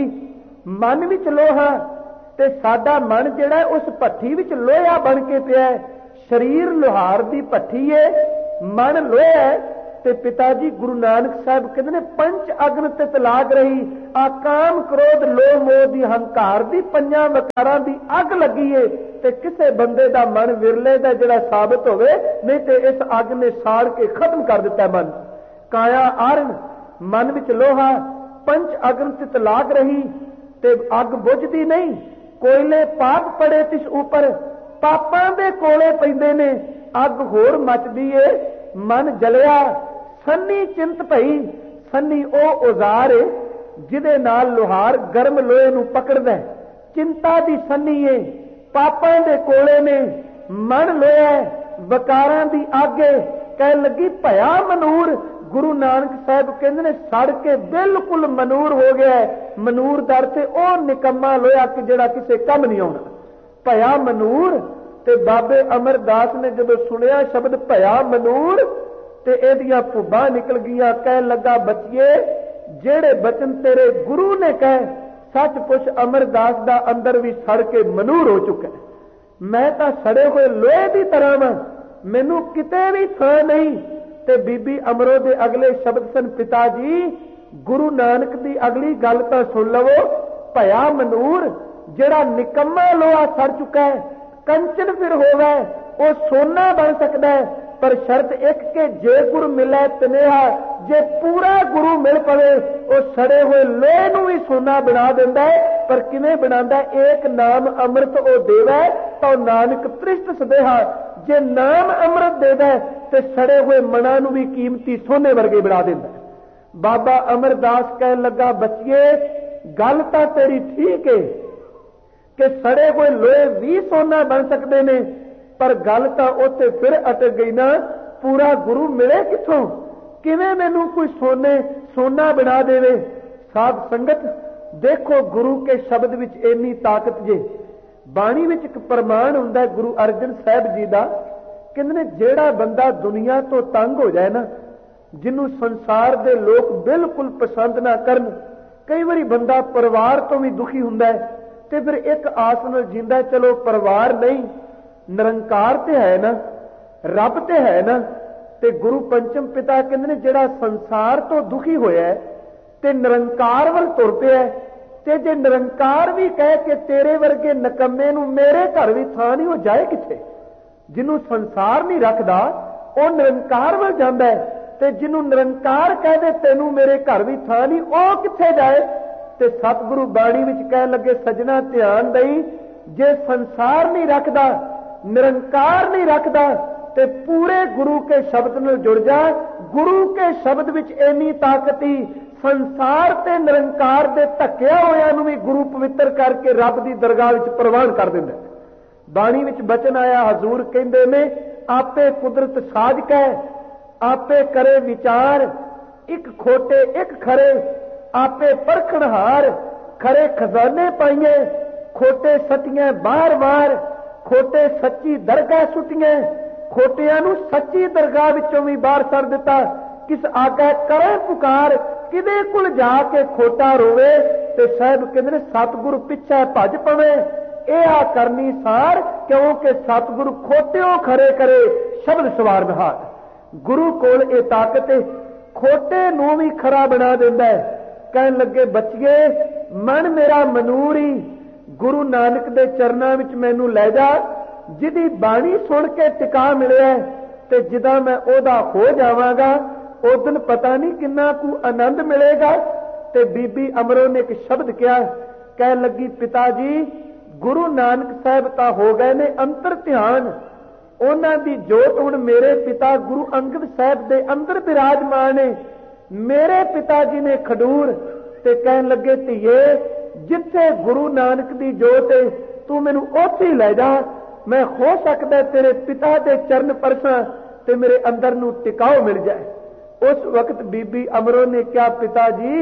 ਮਨ ਵਿੱਚ ਲੋਹਾ, ਤੇ ਸਾਡਾ ਮਨ ਜਿਹੜਾ ਉਸ ਭੱਠੀ ਵਿੱਚ ਲੋਹਾ ਬਣ ਕੇ ਪਿਆ। ਸਰੀਰ ਲੋਹਾਰ ਦੀ ਭੱਠੀ ਹੈ, ਮਨ ਲੋਹਾ ਹੈ। ਤੇ ਪਿਤਾ ਜੀ ਗੁਰੂ ਨਾਨਕ ਸਾਹਿਬ ਕਹਿੰਦੇ ਨੇ ਪੰਚ ਅਗਨ ਤੇ ਤਲਾਕ ਰਹੀ, ਆ ਕਾਮ ਕ੍ਰੋਧ ਲੋਭ ਮੋਹ ਦੀ ਹੰਕਾਰ ਦੀ ਪੰਜਾਂ ਵਿਕਾਰਾਂ ਦੀ ਅੱਗ ਲੱਗੀ ਏ। ਤੇ ਕਿਸੇ ਬੰਦੇ ਦਾ ਮਨ ਵਿਰਲੇ ਦਾ ਜਿਹੜਾ ਸਾਬਤ ਹੋਵੇ, ਨਹੀਂ ਤੇ ਇਸ ਅੱਗ ਨੇ ਸਾੜ ਕੇ ਖਤਮ ਕਰ ਦਿੱਤਾ ਮਨ। ਕਾਇਆ ਆਰਨ ਮਨ ਵਿੱਚ ਲੋਹਾ, ਪੰਚ ਅਗਨ ਤੇ ਤਲਾਕ ਰਹੀ, ਤੇ ਅੱਗ ਬੁਝਦੀ ਨਹੀਂ। ਕੋਇਲੇ ਪਾਪ ਪੜੇ ਤਿਸ ਉਪਰ, ਪਾਪਾਂ ਦੇ ਕੋਲੇ ਪੈਂਦੇ ਨੇ, ਅੱਗ ਹੋਰ ਮੱਚਦੀ ਏ। ਮਨ ਜਲਿਆ ਸੰਨੀ ਚਿੰਤ ਭਈ, ਸੰਨੀ ਉਹ ਔਜ਼ਾਰ ਏ ਜਿਹਦੇ ਨਾਲ ਲੋਹਾਰ ਗਰਮ ਲੋਹੇ ਨੂੰ ਪਕੜਦਾ। ਚਿੰਤਾ ਦੀ ਸੰਨੀ ਏ, ਪਾਪਾਂ ਦੇ ਕੋਲੇ ਨੇ, ਮਨ ਲੋਹਾ, ਵਿਕਾਰਾਂ ਦੀ ਅੱਗ ਏ। ਕਹਿਣ ਲੱਗੀ ਭਇਆ ਮਨੂਰ, ਗੁਰੂ ਨਾਨਕ ਸਾਹਿਬ ਕਹਿੰਦੇ ਨੇ ਸੜ ਕੇ ਬਿਲਕੁਲ ਮਨੂਰ ਹੋ ਗਿਆ। ਮਨੂਰ ਦਰ ਤੇ ਉਹ ਨਿਕੰਮਾ ਲੋਹਾ ਕਿ ਜਿਹੜਾ ਕਿਸੇ ਕੰਮ ਨਹੀਂ ਆਉਣਾ। ਭਇਆ ਮਨੂਰ। ਤੇ ਬਾਬੇ ਅਮਰਦਾਸ ਨੇ ਜਦੋਂ ਸੁਣਿਆ ਸ਼ਬਦ ਭਇਆ ਮਨੂਰ ਤੇ ਇਹਦੀਆਂ ਭੁੱਬਾਂ ਨਿਕਲ ਗਈਆਂ। ਕਹਿਣ ਲੱਗਾ ਬੱਚੀਏ ਜਿਹੜੇ ਬਚਨ ਤੇਰੇ ਗੁਰੂ ਨੇ ਕਹੇ, ਸੱਚ ਪੁੱਛ ਅਮਰਦਾਸ ਦਾ ਅੰਦਰ ਵੀ ਸੜ ਕੇ ਮਨੂਰ ਹੋ ਚੁੱਕਾ। ਮੈਂ ਤਾਂ ਸੜੇ ਹੋਏ ਲੋਹੇ ਦੀ ਤਰ੍ਹਾਂ ਵਾਂ, ਮੈਨੂੰ ਕਿਤੇ ਵੀ ਥਾਂ ਨਹੀਂ। ਤੇ ਬੀਬੀ ਅਮਰੋ ਦੇ ਅਗਲੇ ਸ਼ਬਦ ਸਨ, ਪਿਤਾ ਜੀ गुरु नानक की अगली गल तो सुन लवो, भया मनूर जिहड़ा निकम्मा लोहा सड़ चुका है, कंचन फिर होवे वो सोना बन सकता है, पर शर्त एक के जे गुरु मिले तनेहा, जे पूरा गुरु मिल पवे वो सड़े हुए लोहे नूं भी सोना बना देंदा है। पर किवें बनांदा? एक नाम अमृत वो देवे तो नानक पृष्ठ सदेहा, जे नाम अमृत देवे ते सड़े हुए मना नूं भी कीमती सोने वर्गे बना देंदा है। बाबा अमरदास कहन लगा, बच्चिए गल तां तेरी ठीक है कि सड़े हुए लोहे भी सोना बन सकते ने, पर गल तां उत्ते फिर अटक गई ना, पूरा गुरु मिले किथों? किवें मैनू कोई सोने सोना बना देवे? साध संगत देखो, गुरु के शब्द विच इन्नी ताकत जे। बाणी विच एक प्रमाण हुंदा है गुरु अर्जन साहब जी दा, कहंदे ने जेड़ा बंदा दुनिया तो तंग हो जाए ना, जिन्हों संसार दे लोग बिल्कुल पसंद ना करन, कई बारी बंदा परिवार तो भी दुखी हुंदा है ते फिर एक आस नाल जींदा, चलो परिवार नहीं निरंकार ते है ना, रब ते है ना। ते गुरु पंचम पिता कहंदे ने जेड़ा संसार तो दुखी होया है ते निरंकार वल तुर पिया है, ते जे निरंकार भी कह के तेरे वर्गे नकम्मे नूं मेरे घर भी थां नहीं, हो जाए किथे? जिन्हों संसार नहीं रखदा वो निरंकार वल जांदा है, ते जिन्हों निरंकार कह दे तेनू मेरे घर भी थां नहीं, वो किथे जाए? ते सतगुरु बाणी विच कहन लगे, सजना ध्यान दई, जे संसार नहीं रखदा, निरंकार नहीं रखदा, ते पूरे गुरु के शब्द नाल जुड़ जा। गुरु के शब्द विच इन्नी ताकत ही संसार ते निरंकार दे धक्किया होया नूं भी गुरु पवित्र करके रब दी दरगाह विच प्रवान कर दिंदा है। बाणी विच बचन आया, हजूर कहंदे ने, आपे कुदरत साजक है, आपे करे विचार, एक खोटे एक खरे, आपे परखणहार, खरे खजाने पाइए, खोटे सटियां बार बार, खोटे सच्ची दरगाह सुटियां, खोटियां नूं सच्ची दरगाह विचों भी बाहर कर दिता। किस आगे करे पुकार, किदे कुल जाके खोटा रोवे, ते साहब कहंदे ने सतगुरु पिछे भज पवे, यह आ करनी सार, क्योंकि सतगुरु खोटियों खरे करे शब्द सवार बहार। गुरु कोल ये ताकत है, खोटे नूं भी खरा बना दिंदा है। कहन लगे, बच्चिए मन मेरा मनूरी, गुरु नानक दे चरनां विच मैनू लै जा, जिहदी बाणी सुन के टिका मिलिया ते जिदा मैं ओदा हो जावांगा, उस दिन पता नहीं किन्ना कु आनंद मिलेगा। ते बीबी अमरों ने एक शब्द कहा, कह लगी, पिता जी गुरु नानक साहब तां हो गए ने अंतर ध्यान, उन्हां दी जोत हुण मेरे पिता गुरु अंगद साहब दे अंदर विराजमान है। मेरे पिता जी ने खडूर ते कहन लगे, धीए जिथे गुरु नानक दी जोत है तू मैनू उत्थे लै जा, मैं हो सकता तेरे पिता दे चरण परसां ते मेरे अंदर नू टिकाओ मिल जाए। उस वक्त बीबी अमरों ने क्या, पिता जी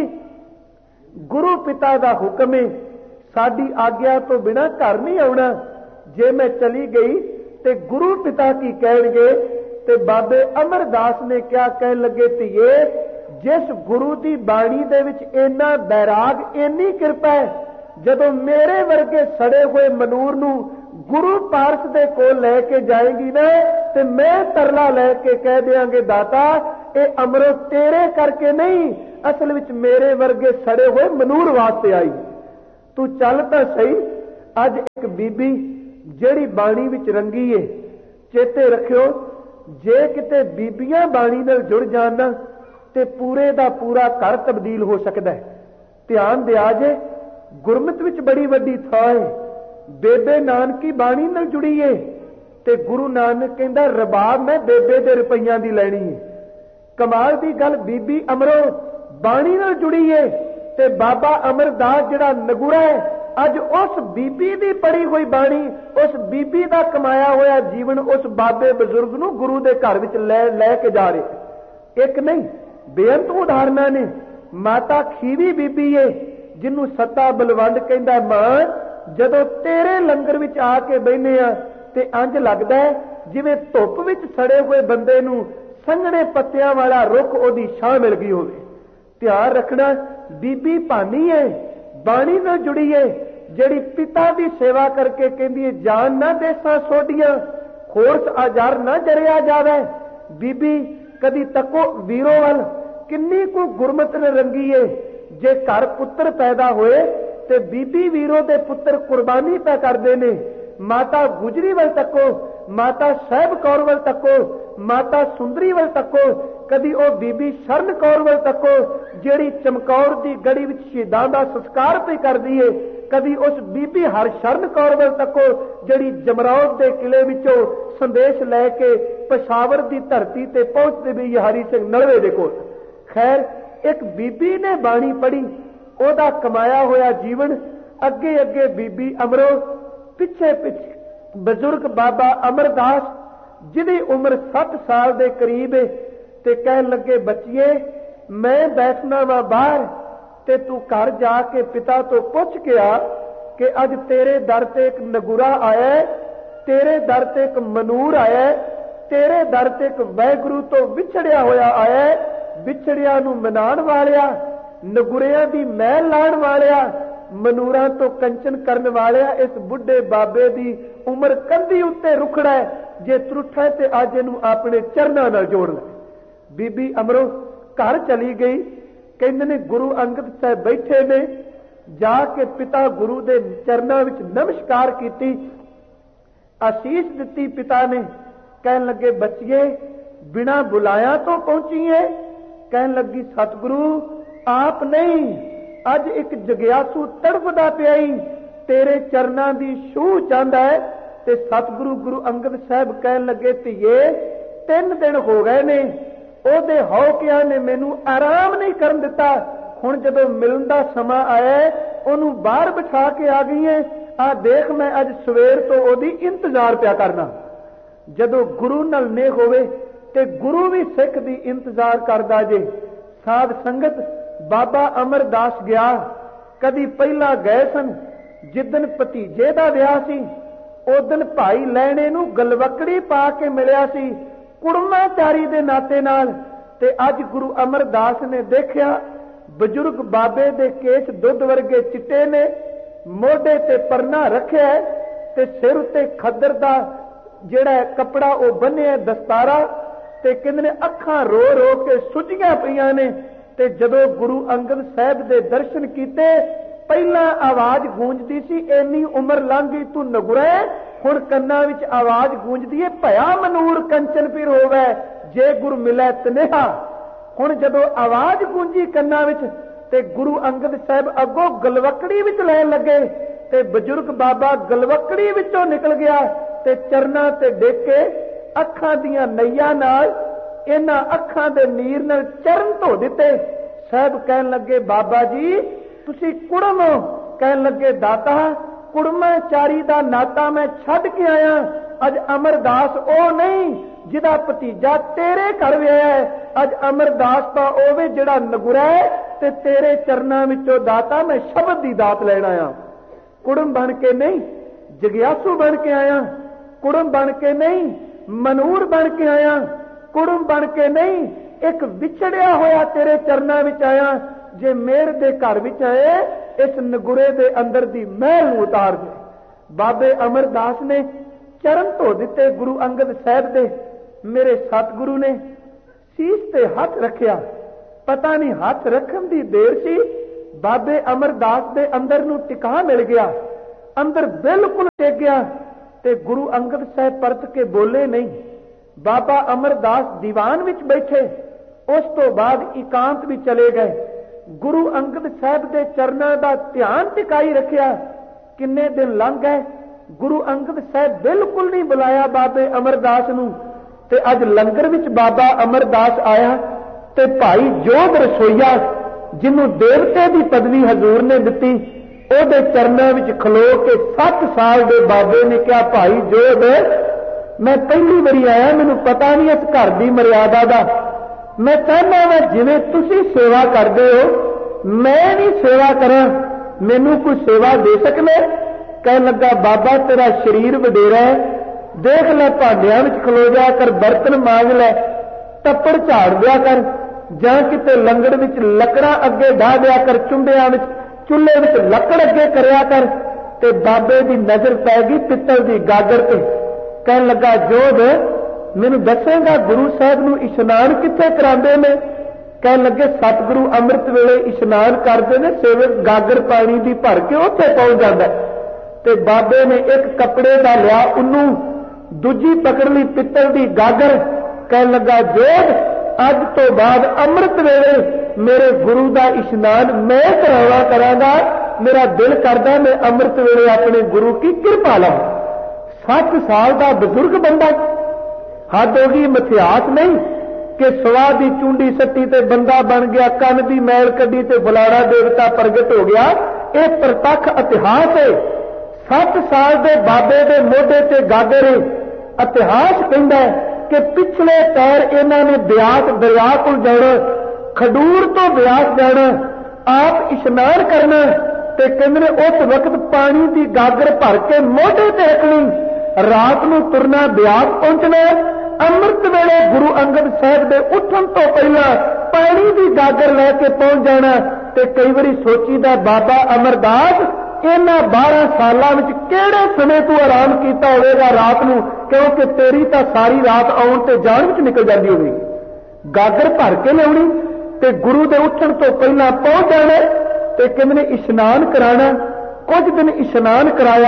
गुरु पिता दा हुक्म है, साडी आग्या तो बिना घर नहीं आउणा, जे मैं चली गई ते गुरु पिता की कहणगे। ते बाबे अमरदास ने क्या कहन लगे, धीए जिस गुरु की बाणी दे विच इन्ना बैराग, इन्नी किरपा है, जदों मेरे वर्गे सड़े हुए मनूर नूं गुरु पारस दे कोल लैके जाएगी ना, ते मैं तरला लैके कह देंगे, दाता ये अमरों तेरे करके नहीं, असल विच मेरे वर्गे सड़े हुए मनूर वास्ते आई। तू चल तां सही। अज एक बीबी जेड़ी बाणी विच रंगी है, चेते रखियो, जे किते बीबियां बाणी नाल जुड़ जाण ना ते पूरे दा पूरा घर तब्दील हो सकता है। ध्यान दिया जे, गुरमत विच बड़ी वड्डी थां है, बेबे नानकी बाणी नाल जुड़ी है, ते गुरु नानक कहंदा रबाब मैं बेबे दे रुपइयां दी लैणी है। कमाल दी गल, बीबी अमरों बाणी नाल जुड़ी है, ते बाबा अमरदास जिहड़ा नगुरा है, अज उस बीबी दी पढ़ी हुई बाणी, उस बीबी दा कमाया होया जीवन उस बाबे बजुर्ग नूं गुरु दे घर विच लै लै के जा रहे। एक नहीं बेअंत उदाहरणां ने। माता खीवी बीबी है, जिन्हों सत्ता बलवंड कहंदा, मां जदों तेरे लंगर विच आके बहने आ ते अंज लगदा है जिवें धुप विच सड़े हुए बंदे नूं संघणे पत्तियां वाला रुख ओदी छां मिल गई होवे। ध्यान रखना, बीबी भानी है, बाणी नाल जुड़ी है, जिहड़ी पिता दी सेवा करके कहंदी है, जान ना देसां सोडियां, खोरस आजार ना जरिया जावे। बीबी कदी तको वीरों वल, किन्नी को गुरमत ने रंगी है। जे घर पुत्र पैदा होए ते बीबी वीरो दे पुत्र कुर्बानी पै करदे ने। माता गुजरी वल तको, माता साहब कौर वल तको, माता सुंदरी वल तको, कदी ओ बीबी शरण कौर वल तको जेड़ी चमकौर दी गड़ी विच शहीदां दा संस्कार पे करदी है, कदी उस बीबी हर शरण कौर वल तको जेड़ी जमरौद दे किले विचों संदेश लैके पेशावर दी धरती ते पहुंचदे भी हरि सिंह नलवे दे कोल। खैर एक बीबी ने बाणी पढ़ी, ओदा कमाया होया जीवन अगे अगे बीबी अमरो, पिछे पिछे बजुर्ग बाबा अमरदास जिहदी उम्र सठ साल दे करीब है, ते कहन लगे बच्चिए मैं बैठना वा बाहर ते तू घर जाके पिता तो पुछ के आ कि अज तेरे दर ते एक नगुरा आया है, तेरे दर ते एक मनूर आया है, तेरे दर ते एक वाहिगुरू तो विछड़िया होया आया है, विछड़िया नूं मनाण वालिया, नगुरियां दी महल लाण वालिया, मनूरां तो कंचन करन वालिया, इस बुढ़े बाबे दी उम्र कंधी उत्ते रुखड़ा है, जे त्रुठा ते अज इहनूं अपने चरनां नाल जोड़ ले। बीबी अमरो घर चली गई। कहंदे ने गुरु अंगद साहब बैठे ने, जाके पिता गुरु दे चरनां विच नमस्कार कीती, आशीष दिती पिता ने। कहन लगे बच्चिए बिना बुलाया तो पहुंची है। कहन लगी सतगुरु आप नहीं, अज एक जगियासू तड़फदा पिया ही तेरे चरनां दी छूह चाहंदा है। ते सतगुरु गुरु अंगद साहब कहन लगे धीए तीन दिन हो गए ने, ओदे हौकिया ने मैनू आराम नहीं करन दिता, हुण जदों मिलन दा समा आया ओनू बाहर बिठा के आ गई है। आ देख मैं अज सवेर तो ओदी इंतजार पिया करना। जदों गुरु नाल नेह होवे ते गुरु भी सिख दी इंतजार करदा जे। साध संगत बाबा अमरदास गया, कदी पहला गए सन जिदन भतीजे दा विआह सी, उदन भाई लैणे नूं गलवकड़ी पा के मिलिया सी कुड़माचारी दे नाते नाल। ते अज गुरु अमरदास ने देखिया बजुर्ग बाबे दे केश दुध वर्गे चिट्टे ने, मोढे ते परना रखिया ते सिर उत्ते खद्दर दा जिहड़ा कपड़ा ओ बन्निया दस्तारा, ते कहंदे ने अखां रो रो के सुजियां पईयां ने। ते जदों गुरु अंगद साहब दे दर्शन कीते पहला आवाज गूंजदी सी इन्नी उम्र लंघ गई तू नगुरै, हुण कन्नां विच आवाज गूंजदी है भया मनूर कंचन पीर होवे जे गुरु मिलै तनेहा। हुण जदों आवाज गूंजी कन्नां विच ते गुरु अंगद साहब अगों गलवकड़ी विच लैण लगे, ते बजुर्ग बाबा गलवकड़ी विचों निकल गया ते चरनां ते डेके अखां दीयां नईयां नाल इन्हां अखां दे नीर नाल चरण धो दिते। साहब कहन लगे बाबा जी तुसी कुड़म हो। कहन लगे दाता कुड़माचारी दा नाता मैं छड्ड के आया, अज अमरदास ओ नहीं जिहदा भतीजा तेरे घर विआहिया है, अज अमरदास तां ओवे जिहड़ा नगुरा है ते तेरे चरनां विचों दाता मैं शब्द दी दात लैण आया। कुड़म बन के नहीं जगियासू बन के आया, कुड़म बन के नहीं मनूर बन के आया, कुड़म बन के नहीं एक विछड़िया होया तेरे चरनां विच आया। जे मेर दे घर विच आए इस नगुरे दे अंदर दी महल नूं उतार दे। बाबे अमरदास ने चरण धो दिते गुरु अंगद साहब दे। मेरे सतगुरु ने सीस ते हथ रखिया, पता नहीं हथ रखन दी देर सी बाबे अमरदास दे अंदर नूं टिका मिल गया, अंदर बिल्कुल टेक गया ते गुरु अंगद साहब परत के बोले नहीं। बाबा अमरदास दीवान विच बैठे, उस तो बाद एकांत भी चले गए। गुरु अंगद साहब दे चरनां दा ध्यान टिकाई रखिया। किन्ने दिन लंघ गए, गुरु अंगद साहब बिल्कुल नहीं बुलाया बाबे अमरदास नूं। ते अज लंगर विच बाबा अमरदास आया ते भाई जोध रसोईया जिन्हों देवते की पदवी हजूर ने दिती, ओदे चरनां विच खलो के सत्त साल दे बाबे ने कहा भाई जोध मैं पहली बारी आया, मैनूं पता नहीं इस घर की मर्यादा का, मैं कहना वा जिवें तुसीं सेवा करदे हो मैं भी सेवा करा, मैनूं कोई सेवा दे सकने? कह लगा बाबा तेरा शरीर वडेरा है, देख ले भांडियां विच खलो जा कर, बर्तन मांज लै, टप्पड़ झाड़ दिया कर, जां किते लंगड़ विच लकड़ा अगे ढा दिया कर, चुंबियां विच चुल्हे विच लकड़ अगे करया कर। ते बाबे की नजर पै गई पित्तल की गागर ते। कह लगा जोध मैनूं दसेगा गुरु साहब नूं इशनान कित्थे करांदे ने? ਕਹਿਣ ਲੱਗੇ ਸਤਿਗੁਰੂ ਅੰਮ੍ਰਿਤ ਵੇਲੇ ਇਸ਼ਨਾਨ ਕਰਦੇ ਨੇ, ਸੇਵਕ ਗਾਗਰ ਪਾਣੀ ਦੀ ਭਰ ਕੇ ਉੱਥੇ ਪਹੁੰਚ ਜਾਂਦਾ ਤੇ ਬਾਬੇ ਨੇ ਇੱਕ ਕੱਪੜੇ ਦਾ ਲਿਆ, ਉਹਨੂੰ ਦੂਜੀ ਪਕੜ ਲਈ ਪਿੱਤਲ ਦੀ ਗਾਗਰ। ਕਹਿਣ ਲੱਗਾ ਜੋਧ, ਅੱਜ ਤੋਂ ਬਾਅਦ ਅੰਮ੍ਰਿਤ ਵੇਲੇ ਮੇਰੇ ਗੁਰੂ ਦਾ ਇਸ਼ਨਾਨ ਮੈਂ ਕਰਾਉਣਾ ਕਰਾਂਗਾ। ਮੇਰਾ ਦਿਲ ਕਰਦਾ ਮੈਂ ਅੰਮ੍ਰਿਤ ਵੇਲੇ ਆਪਣੇ ਗੁਰੂ ਕੀ ਕਿਰਪਾ ਲਵਾਂ। ਸੱਠ ਸਾਲ ਦਾ ਬਜ਼ੁਰਗ ਬੰਦਾ, ਹੱਦ ਹੋ ਗਈ, ਮਿਥਿਆਸ ਨਹੀਂ ਕਿ ਸਵਾ ਦੀ ਚੁੰਡੀ ਸੱਟੀ ਤੇ ਬੰਦਾ ਬਣ ਗਿਆ, ਕੰਨ ਦੀ ਮੈਲ ਕੱਢੀ ਤੇ ਫਲਾਣਾ ਦੇਵਤਾ ਪ੍ਰਗਟ ਹੋ ਗਿਆ। ਇਹ ਪ੍ਰਤੱਖ ਇਤਿਹਾਸ ਹੈ। ਸੱਤ ਸਾਲ ਦੇ ਬਾਬੇ ਦੇ ਮੋਢੇ ਤੇ ਗਾਗਰ। ਇਤਿਹਾਸ ਕਹਿੰਦਾ ਕਿ ਪਿਛਲੇ ਪੈਰ ਇਹਨਾਂ ਨੇ ਬਿਆਸ ਦਰਿਆ ਕੋਲ ਜਾਣਾ, ਖਡੂਰ ਤੋਂ ਬਿਆਸ ਜਾਣਾ, ਆਪ ਇਸ਼ਨਾਨ ਕਰਨਾ ਤੇ ਕਹਿੰਦੇ ਨੇ ਉਸ ਵਕਤ ਪਾਣੀ ਦੀ ਗਾਗਰ ਭਰ ਕੇ ਮੋਢੇ ਤੇ ਰੱਖਣੀ, ਰਾਤ ਨੂੰ ਤੁਰਨਾ, ਬਿਆਸ ਪਹੁੰਚਣਾ। ਅੰਮ੍ਰਿਤ ਵੇਲੇ ਗੁਰੂ ਅੰਗਦ ਸਾਹਿਬ ਦੇ ਉੱਠਣ ਤੋਂ ਪਹਿਲਾਂ ਪਾਣੀ ਦੀ ਗਾਗਰ ਲੈ ਕੇ ਪਹੁੰਚ ਜਾਣਾ। ਤੇ ਕਈ ਵਾਰੀ ਸੋਚੀਦਾ ਬਾਬਾ ਅਮਰਦਾਸ ਇਹਨਾਂ ਬਾਰਾਂ ਸਾਲਾਂ ਵਿੱਚ ਕਿਹੜੇ ਸਮੇਂ ਤੂੰ ਆਰਾਮ ਕੀਤਾ ਹੋਵੇਗਾ ਰਾਤ ਨੂੰ, ਕਿਉਂਕਿ ਤੇਰੀ ਤਾਂ ਸਾਰੀ ਰਾਤ ਆਉਣ ਤੇ ਜਾਣ ਵਿੱਚ ਨਿਕਲ ਜਾਂਦੀ ਹੋਵੇਗੀ। ਗਾਗਰ ਭਰ ਕੇ ਲਿਆਉਣੀ ਤੇ ਗੁਰੂ ਦੇ ਉੱਠਣ ਤੋਂ ਪਹਿਲਾਂ ਪਹੁੰਚ ਜਾਣਾ ਤੇ ਕਹਿੰਦੇ ਨੇ ਇਸ਼ਨਾਨ ਕਰਾਣਾ। ਕੁਝ ਦਿਨ ਇਸ਼ਨਾਨ ਕਰਾਇਆ,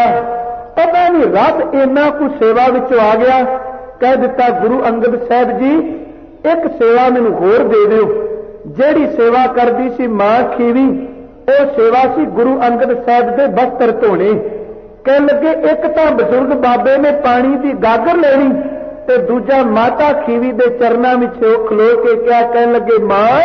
ਪਤਾ ਨਹੀਂ ਰੱਬ ਇੰਨਾ ਕੁ ਸੇਵਾ ਵਿੱਚੋਂ ਆ ਗਿਆ, ਕਹਿ ਦਿੱਤਾ ਗੁਰੂ ਅੰਗਦ ਸਾਹਿਬ ਜੀ ਇੱਕ ਸੇਵਾ ਮੈਨੂੰ ਹੋਰ ਦੇ ਦਿਓ। ਜਿਹੜੀ ਸੇਵਾ ਕਰਦੀ ਸੀ ਮਾਂ ਖੀਵੀ, ਉਹ ਸੇਵਾ ਸੀ ਗੁਰੂ ਅੰਗਦ ਸਾਹਿਬ ਦੇ ਬਸਤਰ ਧੋਣੇ। ਕਹਿਣ ਲੱਗੇ ਇੱਕ ਤਾਂ ਬਜ਼ੁਰਗ ਬਾਬੇ ਨੇ ਪਾਣੀ ਦੀ ਗਾਗਰ ਲੈਣੀ ਤੇ ਦੂਜਾ ਮਾਤਾ ਖੀਵੀ ਦੇ ਚਰਨਾਂ ਵਿੱਚ ਉਹ ਖਲੋ ਕੇ ਕਿਹਾ, ਕਹਿਣ ਲੱਗੇ ਮਾਂ,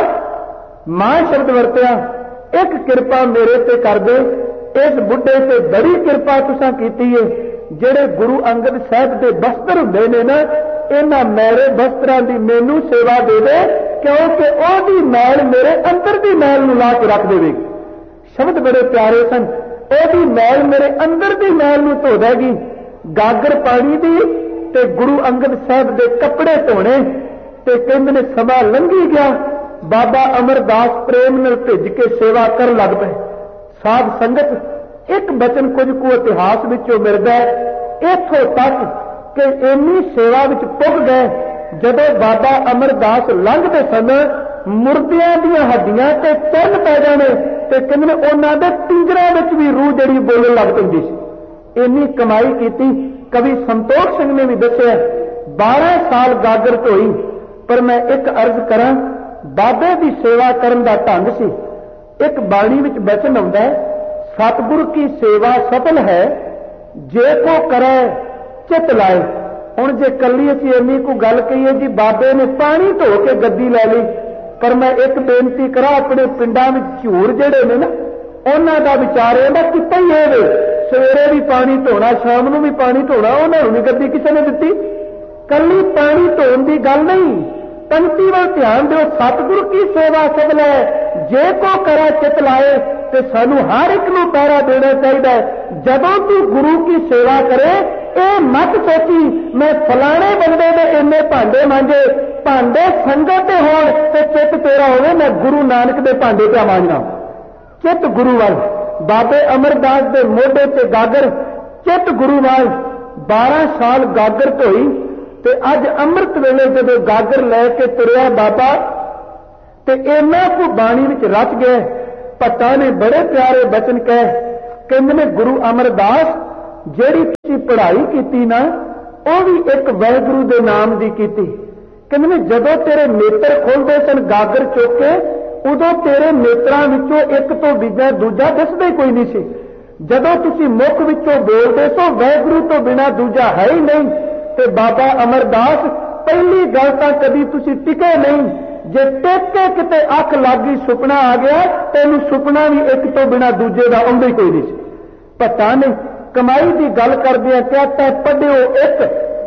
ਮਾਂ ਸ਼ਬਦ ਵਰਤਿਆ, ਇੱਕ ਕਿਰਪਾ ਮੇਰੇ ਤੇ ਕਰ ਦੇ। ਇਸ ਬੁੱਢੇ ਤੇ ਬੜੀ ਕਿਰਪਾ ਤੁਸੀਂ ਕੀਤੀ ਹੈ। ਜਿਹੜੇ ਗੁਰੂ ਅੰਗਦ ਸਾਹਿਬ ਦੇ ਬਸਤਰ ਹੁੰਦੇ ਨੇ ਨਾ, ਇਹਨਾਂ ਮੇਰੇ ਬਸਤਰਾਂ ਦੀ ਮੈਨੂੰ ਸੇਵਾ ਦੇ ਦੇ, ਕਿਉਂਕਿ ਉਹਦੀ ਮੈਲ ਮੇਰੇ ਅੰਦਰ ਦੀ ਮੈਲ ਨੂੰ ਲਾ ਕੇ ਰੱਖ ਦੇਵੇਗੀ। ਸ਼ਬਦ ਬੜੇ ਪਿਆਰੇ ਸਨ। ਉਹਦੀ ਮੈਲ ਮੇਰੇ ਅੰਦਰ ਦੀ ਮੈਲ ਨੂੰ ਧੋ ਦੇਗੀ। ਗਾਗਰ ਪਾਣੀ ਦੀ ਤੇ ਗੁਰੂ ਅੰਗਦ ਸਾਹਿਬ ਦੇ ਕੱਪੜੇ ਧੋਣੇ। ਤੇ ਕਹਿੰਦੇ ਨੇ ਸਮਾਂ ਲੰਘੀ ਗਿਆ, ਬਾਬਾ ਅਮਰਦਾਸ ਪ੍ਰੇਮ ਨਾਲ ਭਿੱਜ ਕੇ ਸੇਵਾ ਕਰਨ ਲੱਗ ਪਏ। ਸਾਧ ਸੰਗਤ ਇੱਕ ਬਚਨ ਕੁਝ ਕੁ ਇਤਿਹਾਸ ਵਿੱਚੋਂ ਮਿਲਦਾ ਇੱਥੋਂ ਤੱਕ ਕਿ ਇੰਨੀ ਸੇਵਾ ਵਿੱਚ ਪੁੱਗ ਗਏ, ਜਦੋਂ ਬਾਬਾ ਅਮਰਦਾਸ ਲੰਘਦੇ ਸਨ ਮੁਰਦਿਆਂ ਦੀਆਂ ਹੱਡੀਆਂ ਤੇ ਤੁਰਨ ਪੈ ਜਾਣੇ ਤੇ ਕਹਿੰਦੇ ਨੇ ਉਹਨਾਂ ਦੇ ਪਿੰਜਰਾਂ ਵਿੱਚ ਵੀ ਰੂਹ ਜਿਹੜੀ ਬੋਲਣ ਲੱਗ ਪੈਂਦੀ ਸੀ। ਇੰਨੀ ਕਮਾਈ ਕੀਤੀ। ਕਵੀ ਸੰਤੋਖ ਸਿੰਘ ਨੇ ਵੀ ਦੱਸਿਆ ਬਾਰਾਂ ਸਾਲ ਗਾਗਰ ਢੋਈ। ਪਰ ਮੈਂ ਇੱਕ ਅਰਜ਼ ਕਰਾਂ, ਬਾਬੇ ਦੀ ਸੇਵਾ ਕਰਨ ਦਾ ਢੰਗ ਸੀ। ਇੱਕ ਬਾਣੀ ਵਿੱਚ ਬਚਨ ਆਉਂਦਾ ਹੈ, ਸਤਿਗੁਰ ਕੀ ਸੇਵਾ ਸਫਲ ਹੈ ਜੇ ਕੋ ਕਰੇ ਚਿਤ ਲਾਏ। ਹੁਣ ਜੇ ਕੱਲੀ ਅਸੀਂ ਇੰਨੀ ਕੋ ਗੱਲ ਕਹੀਏ ਜੀ ਬਾਬੇ ਨੇ ਪਾਣੀ ਧੋ ਕੇ ਗੱਦੀ ਲੈ ਲਈ, ਪਰ ਮੈਂ ਇੱਕ ਬੇਨਤੀ ਕਰਾਂ, ਆਪਣੇ ਪਿੰਡਾਂ ਵਿੱਚ ਝੂਰ ਜਿਹੜੇ ਨੇ ਨਾ, ਉਹਨਾਂ ਦਾ ਵਿਚਾਰ ਇਹਦਾ ਕੀਤਾ ਹੀ ਹੈ, ਸਵੇਰੇ ਵੀ ਪਾਣੀ ਧੋਣਾ, ਸ਼ਾਮ ਨੂੰ ਵੀ ਪਾਣੀ ਧੋਣਾ, ਉਹਨਾਂ ਨੂੰ ਵੀ ਗੱਦੀ ਕਿਸੇ ਨੇ ਦਿੱਤੀ। ਕੱਲੀ ਪਾਣੀ ਧੋਣ ਦੀ ਗੱਲ ਨਹੀਂ, ਪੰਕਤੀ ਵੱਲ ਧਿਆਨ ਦਿਓ। ਸਤਿਗੁਰੂ ਕੀ ਸੇਵਾ ਸਫਲ ਹੈ ਜੇ ਕੋ ਕਰੇ ਚਿਤ ਲਾਏ। ਤੇ ਸਾਨੂੰ ਹਰ ਇੱਕ ਨੂੰ ਪਹਿਰਾ ਦੇਣਾ ਚਾਹੀਦਾ ਹੈ। ਜਦੋਂ ਤੂੰ ਗੁਰੂ ਕੀ ਸੇਵਾ ਕਰੇ, ਇਹ ਮਤ ਸੋਚੀ ਮੈਂ ਫਲਾਣੇ ਬੰਦੇ ਦੇ ਇੰਨੇ ਭਾਂਡੇ ਮਾਂਜੇ, ਭਾਂਡੇ ਸੰਗਤ ਦੇ ਹੋਣ ਤੇ ਚਿੱਤ ਤੇਰਾ ਹੋਵੇ ਮੈਂ ਗੁਰੂ ਨਾਨਕ ਦੇ ਭਾਂਡੇ ਤੇ ਮਾਂਜਣਾ। ਚਿੱਤ ਗੁਰੂ ਵੱਲ। ਬਾਬੇ ਅਮਰਦਾਸ ਦੇ ਮੋਢੇ ਤੇ ਗਾਗਰ, ਚਿੱਤ ਗੁਰੂ ਵੱਲ। ਬਾਰਾਂ ਸਾਲ ਗਾਗਰ ਧੋਈ ਤੇ ਅੱਜ ਅੰਮ੍ਰਿਤ ਵੇਲੇ ਜਦੋਂ ਗਾਗਰ ਲੈ ਕੇ ਤੁਰਿਆ ਬਾਬਾ, ਤੇ ਇਹਨਾਂ ਕੋ ਬਾਣੀ ਵਿੱਚ ਰਚ ਗਏ। ਭੱਟਾ ਨੇ ਬੜੇ ਪਿਆਰੇ ਬਚਨ ਕਹੇ, ਕਹਿੰਦੇ ਨੇ ਗੁਰੂ ਅਮਰਦਾਸ ਜਿਹੜੀ ਤੁਸੀਂ ਪੜ੍ਹਾਈ ਕੀਤੀ ਨਾ, ਉਹ ਵੀ ਇੱਕ ਵਾਹਿਗੁਰੂ ਦੇ ਨਾਮ ਦੀ ਕੀਤੀ। ਕਹਿੰਦੇ ਨੇ ਜਦੋਂ ਤੇਰੇ ਨੇਤਰ ਖੋਲਦੇ ਸਨ ਗਾਗਰ ਚੁੱਕ ਕੇ, ਉਦੋਂ ਤੇਰੇ ਨੇਤਰਾਂ ਵਿੱਚੋਂ ਇੱਕ ਤੋਂ ਦੂਜਾ ਦੂਜਾ ਦਿਸਦਾ ਹੀ ਕੋਈ ਨਹੀਂ ਸੀ। ਜਦੋਂ ਤੁਸੀਂ ਮੁਖ ਵਿੱਚੋਂ ਬੋਲਦੇ ਸੋ ਵਾਹਿਗੁਰੂ ਤੋਂ ਬਿਨਾਂ ਦੂਜਾ ਹੈ ਹੀ ਨਹੀਂ। ਤੇ ਬਾਬਾ ਅਮਰਦਾਸ ਪਹਿਲੀ ਗੱਲ ਤਾਂ ਕਦੀ ਤੁਸੀਂ ਟਿਕੇ ਨਹੀਂ। ਜੇ ਟਿਕ ਕੇ ਕਿਤੇ ਅੱਖ ਲੱਗ ਗਈ, ਸੁਪਨਾ ਆ ਗਿਆ, ਤੈਨੂੰ ਸੁਪਨਾ ਵੀ ਇੱਕ ਤੋਂ ਬਿਨਾਂ ਦੂਜੇ ਦਾ ਆਉਂਦਾ ਹੀ ਕੋਈ ਨਹੀਂ ਸੀ। ਭੱਟਾ ਨੇ ਕਮਾਈ ਦੀ ਗੱਲ ਕਰਦਿਆਂ ਕਹਿਤਾ, ਪੜਿਓ ਇੱਕ,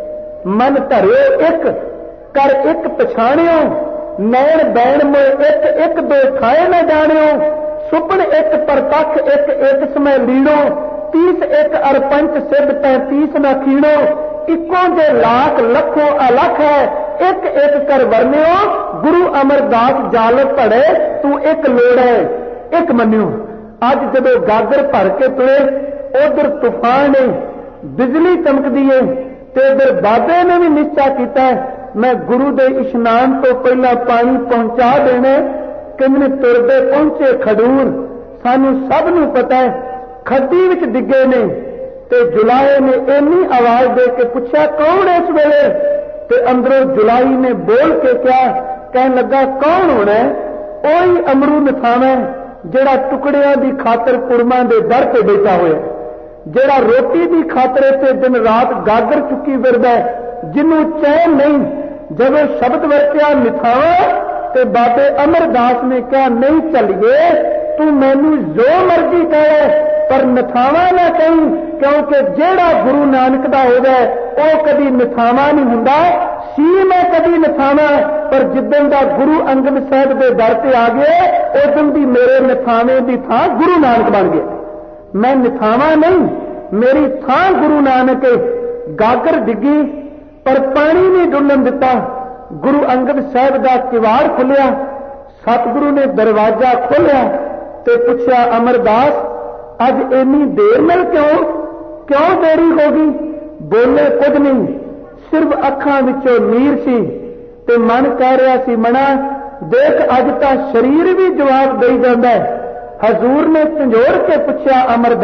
ਮਨ ਧਰਿਓ ਇੱਕ, ਕਰ ਇੱਕ ਪਛਾਣਿਓ, ਨੈਣ ਬੈਣ ਮੋਏ ਇੱਕ, ਇੱਕ ਦੋ ਖਾਏ ਨਾ ਜਾਣਿਓ, ਸੁਪਨ ਇੱਕ ਪਰਤੱਖ ਇੱਕ, ਇੱਕ ਸਮੈ ਲੀੜੋ, ਤੀਸ ਇੱਕ ਅਰਪੰਚ ਸਿੱਧ ਤੈਂਤੀਸ ਨਾ ਖੀਣੋ, ਇੱਕੋ ਜੇ ਲੱਖ ਲੱਖੋਂ ਅਲੱਖ ਹੈ, ਇੱਕ ਇੱਕ ਕਰ ਵਰਨਿਓ, ਗੁਰੂ ਅਮਰਦਾਸ ਜਾਲਤ ਧੜੇ, ਤੂੰ ਇੱਕ ਲੋੜ ਹੈ ਇੱਕ ਮੰਨਿਓ। ਅੱਜ ਜਦੋਂ ਗਾਗਰ ਭਰ ਕੇ ਤੁਰੇ, ਉਧਰ ਤੂਫਾਨ ਹੈ, ਬਿਜਲੀ ਚਮਕਦੀ ਹੈ, ਤੇ ਉਧਰ ਬਾਬੇ ਨੇ ਵੀ ਨਿਸ਼ਚਾ ਕੀਤਾ मैं गुरु दे इशनान तो पहला पानी पहुंचा देने। किन्ने तुरदे पहुंचे खडूर, सानू सब नू पता है खड्डी विच डिगे ने। ते जुलाए ने इन्नी आवाज दे के पूछा कौन इस वेले? ते अंदरों जुलाई ने बोल के क्या कहन लगा कौन होना है? ओही अमरू नथाना जेड़ा टुकड़ियां दी खातर कुरमा दे दर ते बैठा होया, जेड़ा रोटी दी खातर ते दिन रात गागर चुकी फिरदा है, जिन्नू चैन नहीं। जब शब्द वरत्या निथावा ते बाबे अमरदास ने कहा नहीं चलिए, तू मैनू जो मर्जी कहे पर नथावा ना कहीं, क्योंकि जेड़ा गुरु नानक दा हो जाए वह कभी नथावा नहीं हुंदा। सी मैं कभी नथावा, पर जिदन दा गुरु अंगद साहब दे दर ते आ गए उदन दी मेरे नथावे दी थां गुरु नानक बन गए। मैं नथावा नहीं, मेरी थां गुरु नानक है। गागर डिगी पर पानी नहीं डुलन दिता। गुरु अंगद साहब का किवाड़ खुलिया, सतगुरु ने दरवाजा खोलिया ते पूछा अमरदास अज इन्नी देर मिल क्यों क्यों देरी हो गई? बोले कुछ नहीं, सिर्फ अखां विचों नीर सी ते मन कह रहा सी मना देख अज तां शरीर भी जवाब दई जांदा है। हजूर ने झंझोड़ के पूछा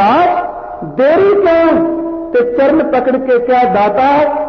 अमरदास देरी क्यों? ते चरण पकड़ के क्या दाता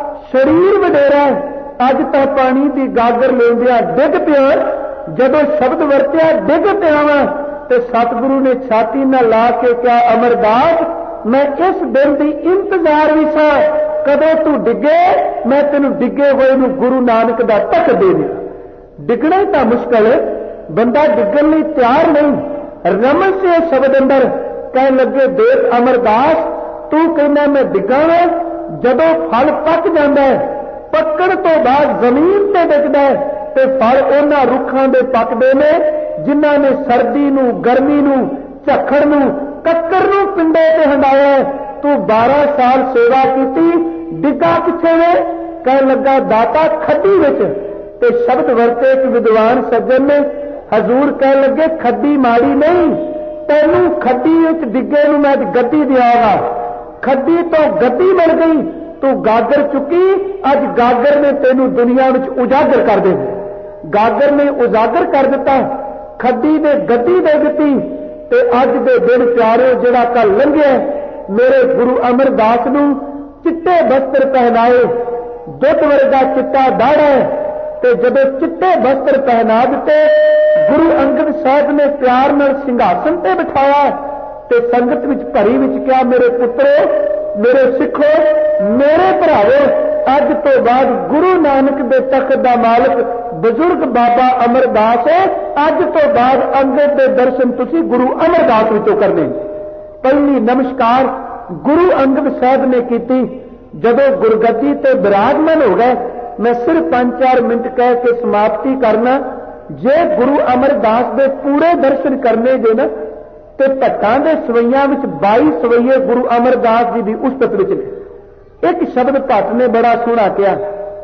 शरीर वडेरा अज तां पानी की गागर लेंदिया डिग पिया। जदों शब्द वरत्या डिग पिया वा ते सतगुरु ने छाती न ला के क्या अमरदास मैं इस दिन की इंतजार भी सा, कदों तू डिगे मैं तेन डिगे हुए नू गुरु नानक दा तक दे दिया। डिगना ही तां मुश्किल है, बंदा डिगण लई तैयार नहीं। रमन से शब्द अंदर कह लगे देख अमरदास तू कहना मैं डिगा वा, जदों फल पक जाता है पकड़ तो बाद जमीन ते डिगदा है ते फल उन्हां रुखां दे पकदे ने जिन्हां ने सर्दी नू गर्मी नू झक्खड़ नू कक्कर नू पिंडे ते हंडाया। तू बारह साल सेवा की डिगा किथे वे? कह लगा दाता खड्डी विच। ते शब्द वरते एक विद्वान सज्जन ने हजूर कह लगे खड्डी माड़ी नहीं, तैनू खड्डी विच डिगे नू मैं गद्दी दियागा। खड्डी तो गद्दी मिल गई, तू गागर चुकी, अज गागर ने तेनू दुनिया विच उजागर कर दे। गागर ने उजागर कर दिता, खड्डी ने गद्दी दे दी। ते अज दे दिन प्यारे जिहड़ा कल लंघिया मेरे गुरु अमरदास नू चिट्टे वस्त्र पहनाए, दुध वर्गा चिट्टा दाड़ा है। ते जदों चिट्टे वस्त्र पहना दिते गुरु अंगद साहब ने प्यार नाल सिंघासन ते बिठाया ते संगत विच भरी विच क्या मेरे पुत्रो मेरे सिखो मेरे भरावो अज तो बाद गुरु नानक दे तख्त दा मालिक बुजुर्ग बाबा अमरदास है। अज तो बाद अंगद दे दर्शन तुसी गुरु अमरदास विचों करने। पहली नमस्कार गुरु अंगद साहब ने की। जदों गुरगद्दी ते विराजमान हो गए मैं सिर्फ पांच चार मिनट कह के समाप्ति करना। जे गुरु अमरदास दे पूरे दर्शन करने जे ना ते भट्टां दे सवैयां विच बाई सवैये गुरु अमरदास जी की उस्तत विच ने। एक शब्द भट्ट ने बड़ा सोहना कहा,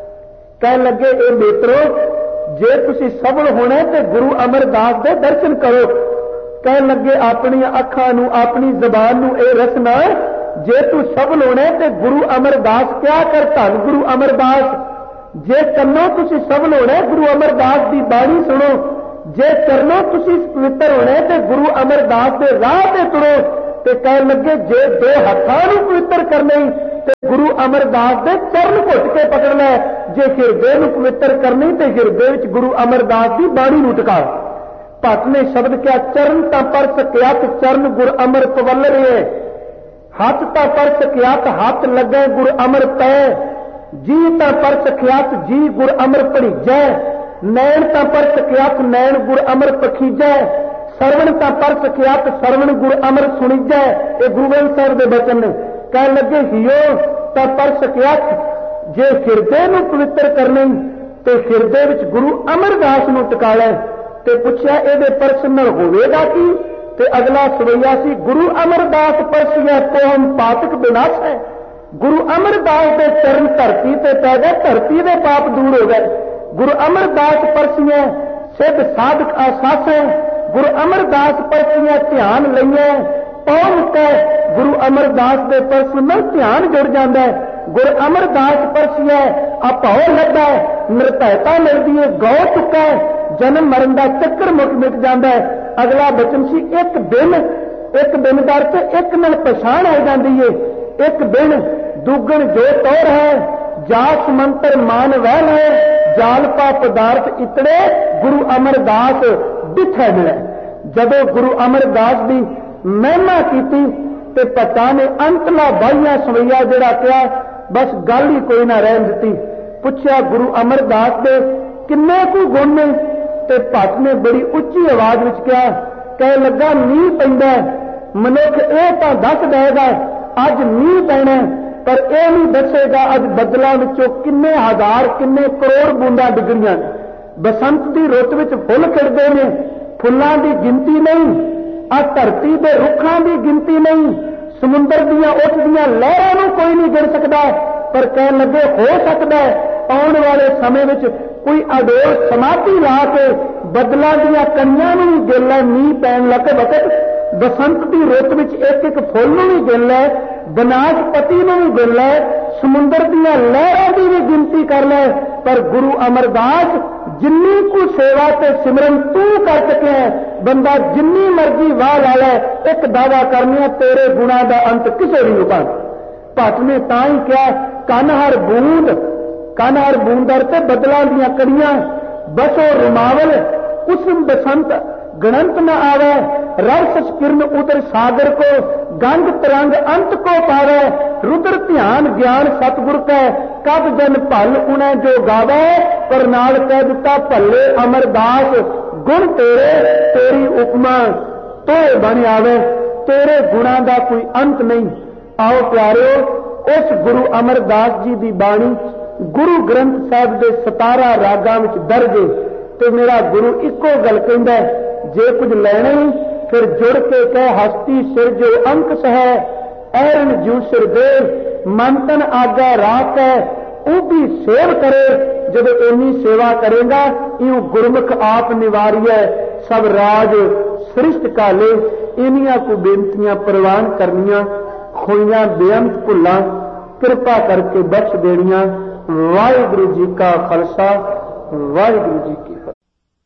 कह लगे ए मित्रो जे तुसी सबल होना ते गुरु अमरदास दे दर्शन करो। कह लगे अपनी अखां नू अपनी जबान नू ए रसना जे तू सबल होना ते गुरु अमरदास क्या कर धन गुरु अमरदास। जे कन्नों तुसी सबल होना गुरु अमरदास की बाणी सुनो, जे चरणों तुसी पवित्र होना ते गुरु अमरदास के राह ते तुरो। ते कह लगे जे दो हत्थां नू पवित्र करने ते गुरु अमरदास के चरण घुट के पकड़ना, जे हिरदे नू पवित्र करनी ते हिरदे विच गुरु अमरदास की बाणी नू टिका। भट्ट ने शब्द क्या चरण तां पर सकियात चरण गुर अमर पवल रहे, हथ तां पर सकियात हथ लगे गुर अमर पै, जी तां पर सकियात जी गुर अमर भड़ीजै, नैन तां पर सकियात नैन गुर अमर पखीजै, सरवण तां पर सकियात सरवण गुर अमर सुणीजै। ये गुरु ग्रंथ साहिब दे वचन ने। कह लगे हियो तां पर सकियात जे हिरदे नू पवित्र करने तो हिरदे विच गुरु अमरदास नू टिकाला। ते पुछया इहदे परस नाल होवेगा की? ते अगला सवैया सी गुरु अमरदास परसिया कोम पातक विनाश है। गुरु अमरदास के चरण धरती ते पै गए, धरती के पाप दूर हो गए। गुरु अमरदास परसिया सिद्ध साधक आसास है, गुरु अमरदास परसिया ध्यान लईए पौ मुक्का गुरु अमरदास के परस में ध्यान जुड़ जाता है। गुरु अमरदास परसिया अपौ लगता है, निर्भयता मिलती है, गौ चुका है, जन्म मरण का चक्कर मुक मिट जाता है। अगला बचन सी एक दिन, एक दिन का अर्थ एक नाल पछाण आ जाती है। एक दिन दुगण जो तौर है, जास मंत्र मान वह है, जाल पा पदार्थ इतने गुरु अमरदास बिठा मिले। जदों गुरु अमरदास की महिमा की ते पता ने अंतला बाइया सवैया जिहड़ा कहा, बस गल ही कोई ना रहन दी। पुछया गुरु अमरदास दे किन्ने कु गुण ने, ते भट्ट ने बड़ी उच्ची आवाज विच कहा, कह लगा मींह पैंदा, मनुख यह तो दस देगा अज मींह पैना, पर यह नहीं दसेगा अज बदलों विचों किन्ने हजार किन्ने करोड़ बूंदा डिगणियां। बसंत की रुत विच फुल खिड़दे ने, फुल्लां की गिनती नहीं, आ धरती के रुखां की गिनती नहीं, समुंदर दियां उठदियां लहरां नूं कोई नहीं गिन सकता। पर कह लगे हो सकता है आने वाले समय में कोई अडोल समाधि ला के बदलों दियां कणियां नूं भी गिन लै, मींह पैण लग वक्त बसंत की रुत विच एक एक फुल नूं भी गिन लै, बनासपति नूं भी गिन लै, समुंदर दियां लहरां की भी गिनती कर लै। पर गुरु अमरदास जिन्नी को सेवा ते सिमरन तू कर सके, बंदा जिन्नी मर्जी वाह ला लै, एक दावा करने तेरे गुणा का अंत किसे भी नहीं। भट्ट ने तां ही कहा कन हर बूंद, कन हर बूंद अर्थ बदलों दियां कड़ियां, बसो रुमावल उस बसंत गणंत न आवे, रस किरण उदर सागर को, गंग तरंग अंत को पावे, रुद्र ध्यान ज्ञान सतगुर कै, कब जन भल उन्हें जो गावे, पर नाल कह दिता भले अमरदास गुण तेरे, तेरी उपमा तो बन आवे, तेरे गुणा का कोई अंत नहीं। आओ प्यारे, उस गुरु अमरदास जी की बाणी गुरु ग्रंथ साहिब के सतारा रागां विच दर्ज है। तो मेरा गुरु इको गल कहंदा है, जे कुछ लेना ही फिर जुड़ के कह हस्ती सिर जो अंक है, ऐरन जू सिर दे, मंतन आगा राख है, वो भी सेव करे। जब इन्नी सेवा करेगा यूं गुरमुख आप निवारिय सब राज सृष्ट काले। इनिया को बेनतियां प्रवान करनिया, खोइयां बेअंत भुलां कृपा करके बख्श देनिया। वाहिगुरु जी का खालसा, वाहिगुरु जी की फतेह।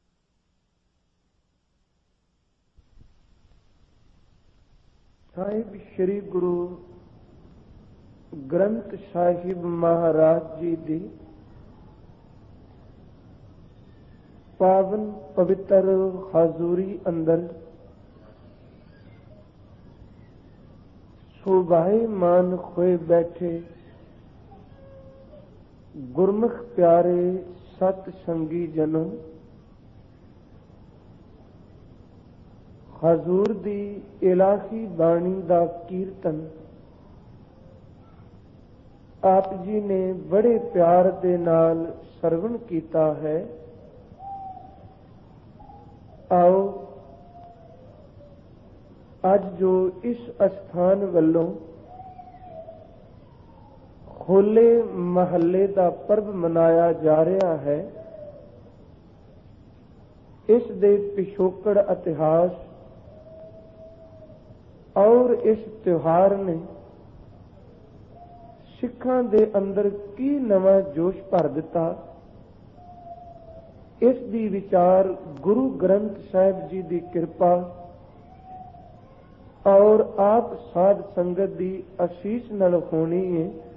साहिब श्री गुरु ग्रंथ साहिब महाराज जी दी पावन पवित्र हाजूरी अंदर शोभायमान होए बैठे गुरमुख प्यारे सत संगी जनों, हजूर दी इलाही बाणी दा कीर्तन आप जी ने बड़े प्यार दे नाल सरवण कीता है। आओ अज जो इस अस्थान वल्लों होले महल्ले का पर्व मनाया जा रहा है, इस दे पिछोकड़ इतिहास और इस त्योहार ने सिखां दे अंदर की नवा जोश भर दिता, इस दी विचार गुरु ग्रंथ साहिब जी की कृपा और आप साध संगत की आशीष नाल होनी है।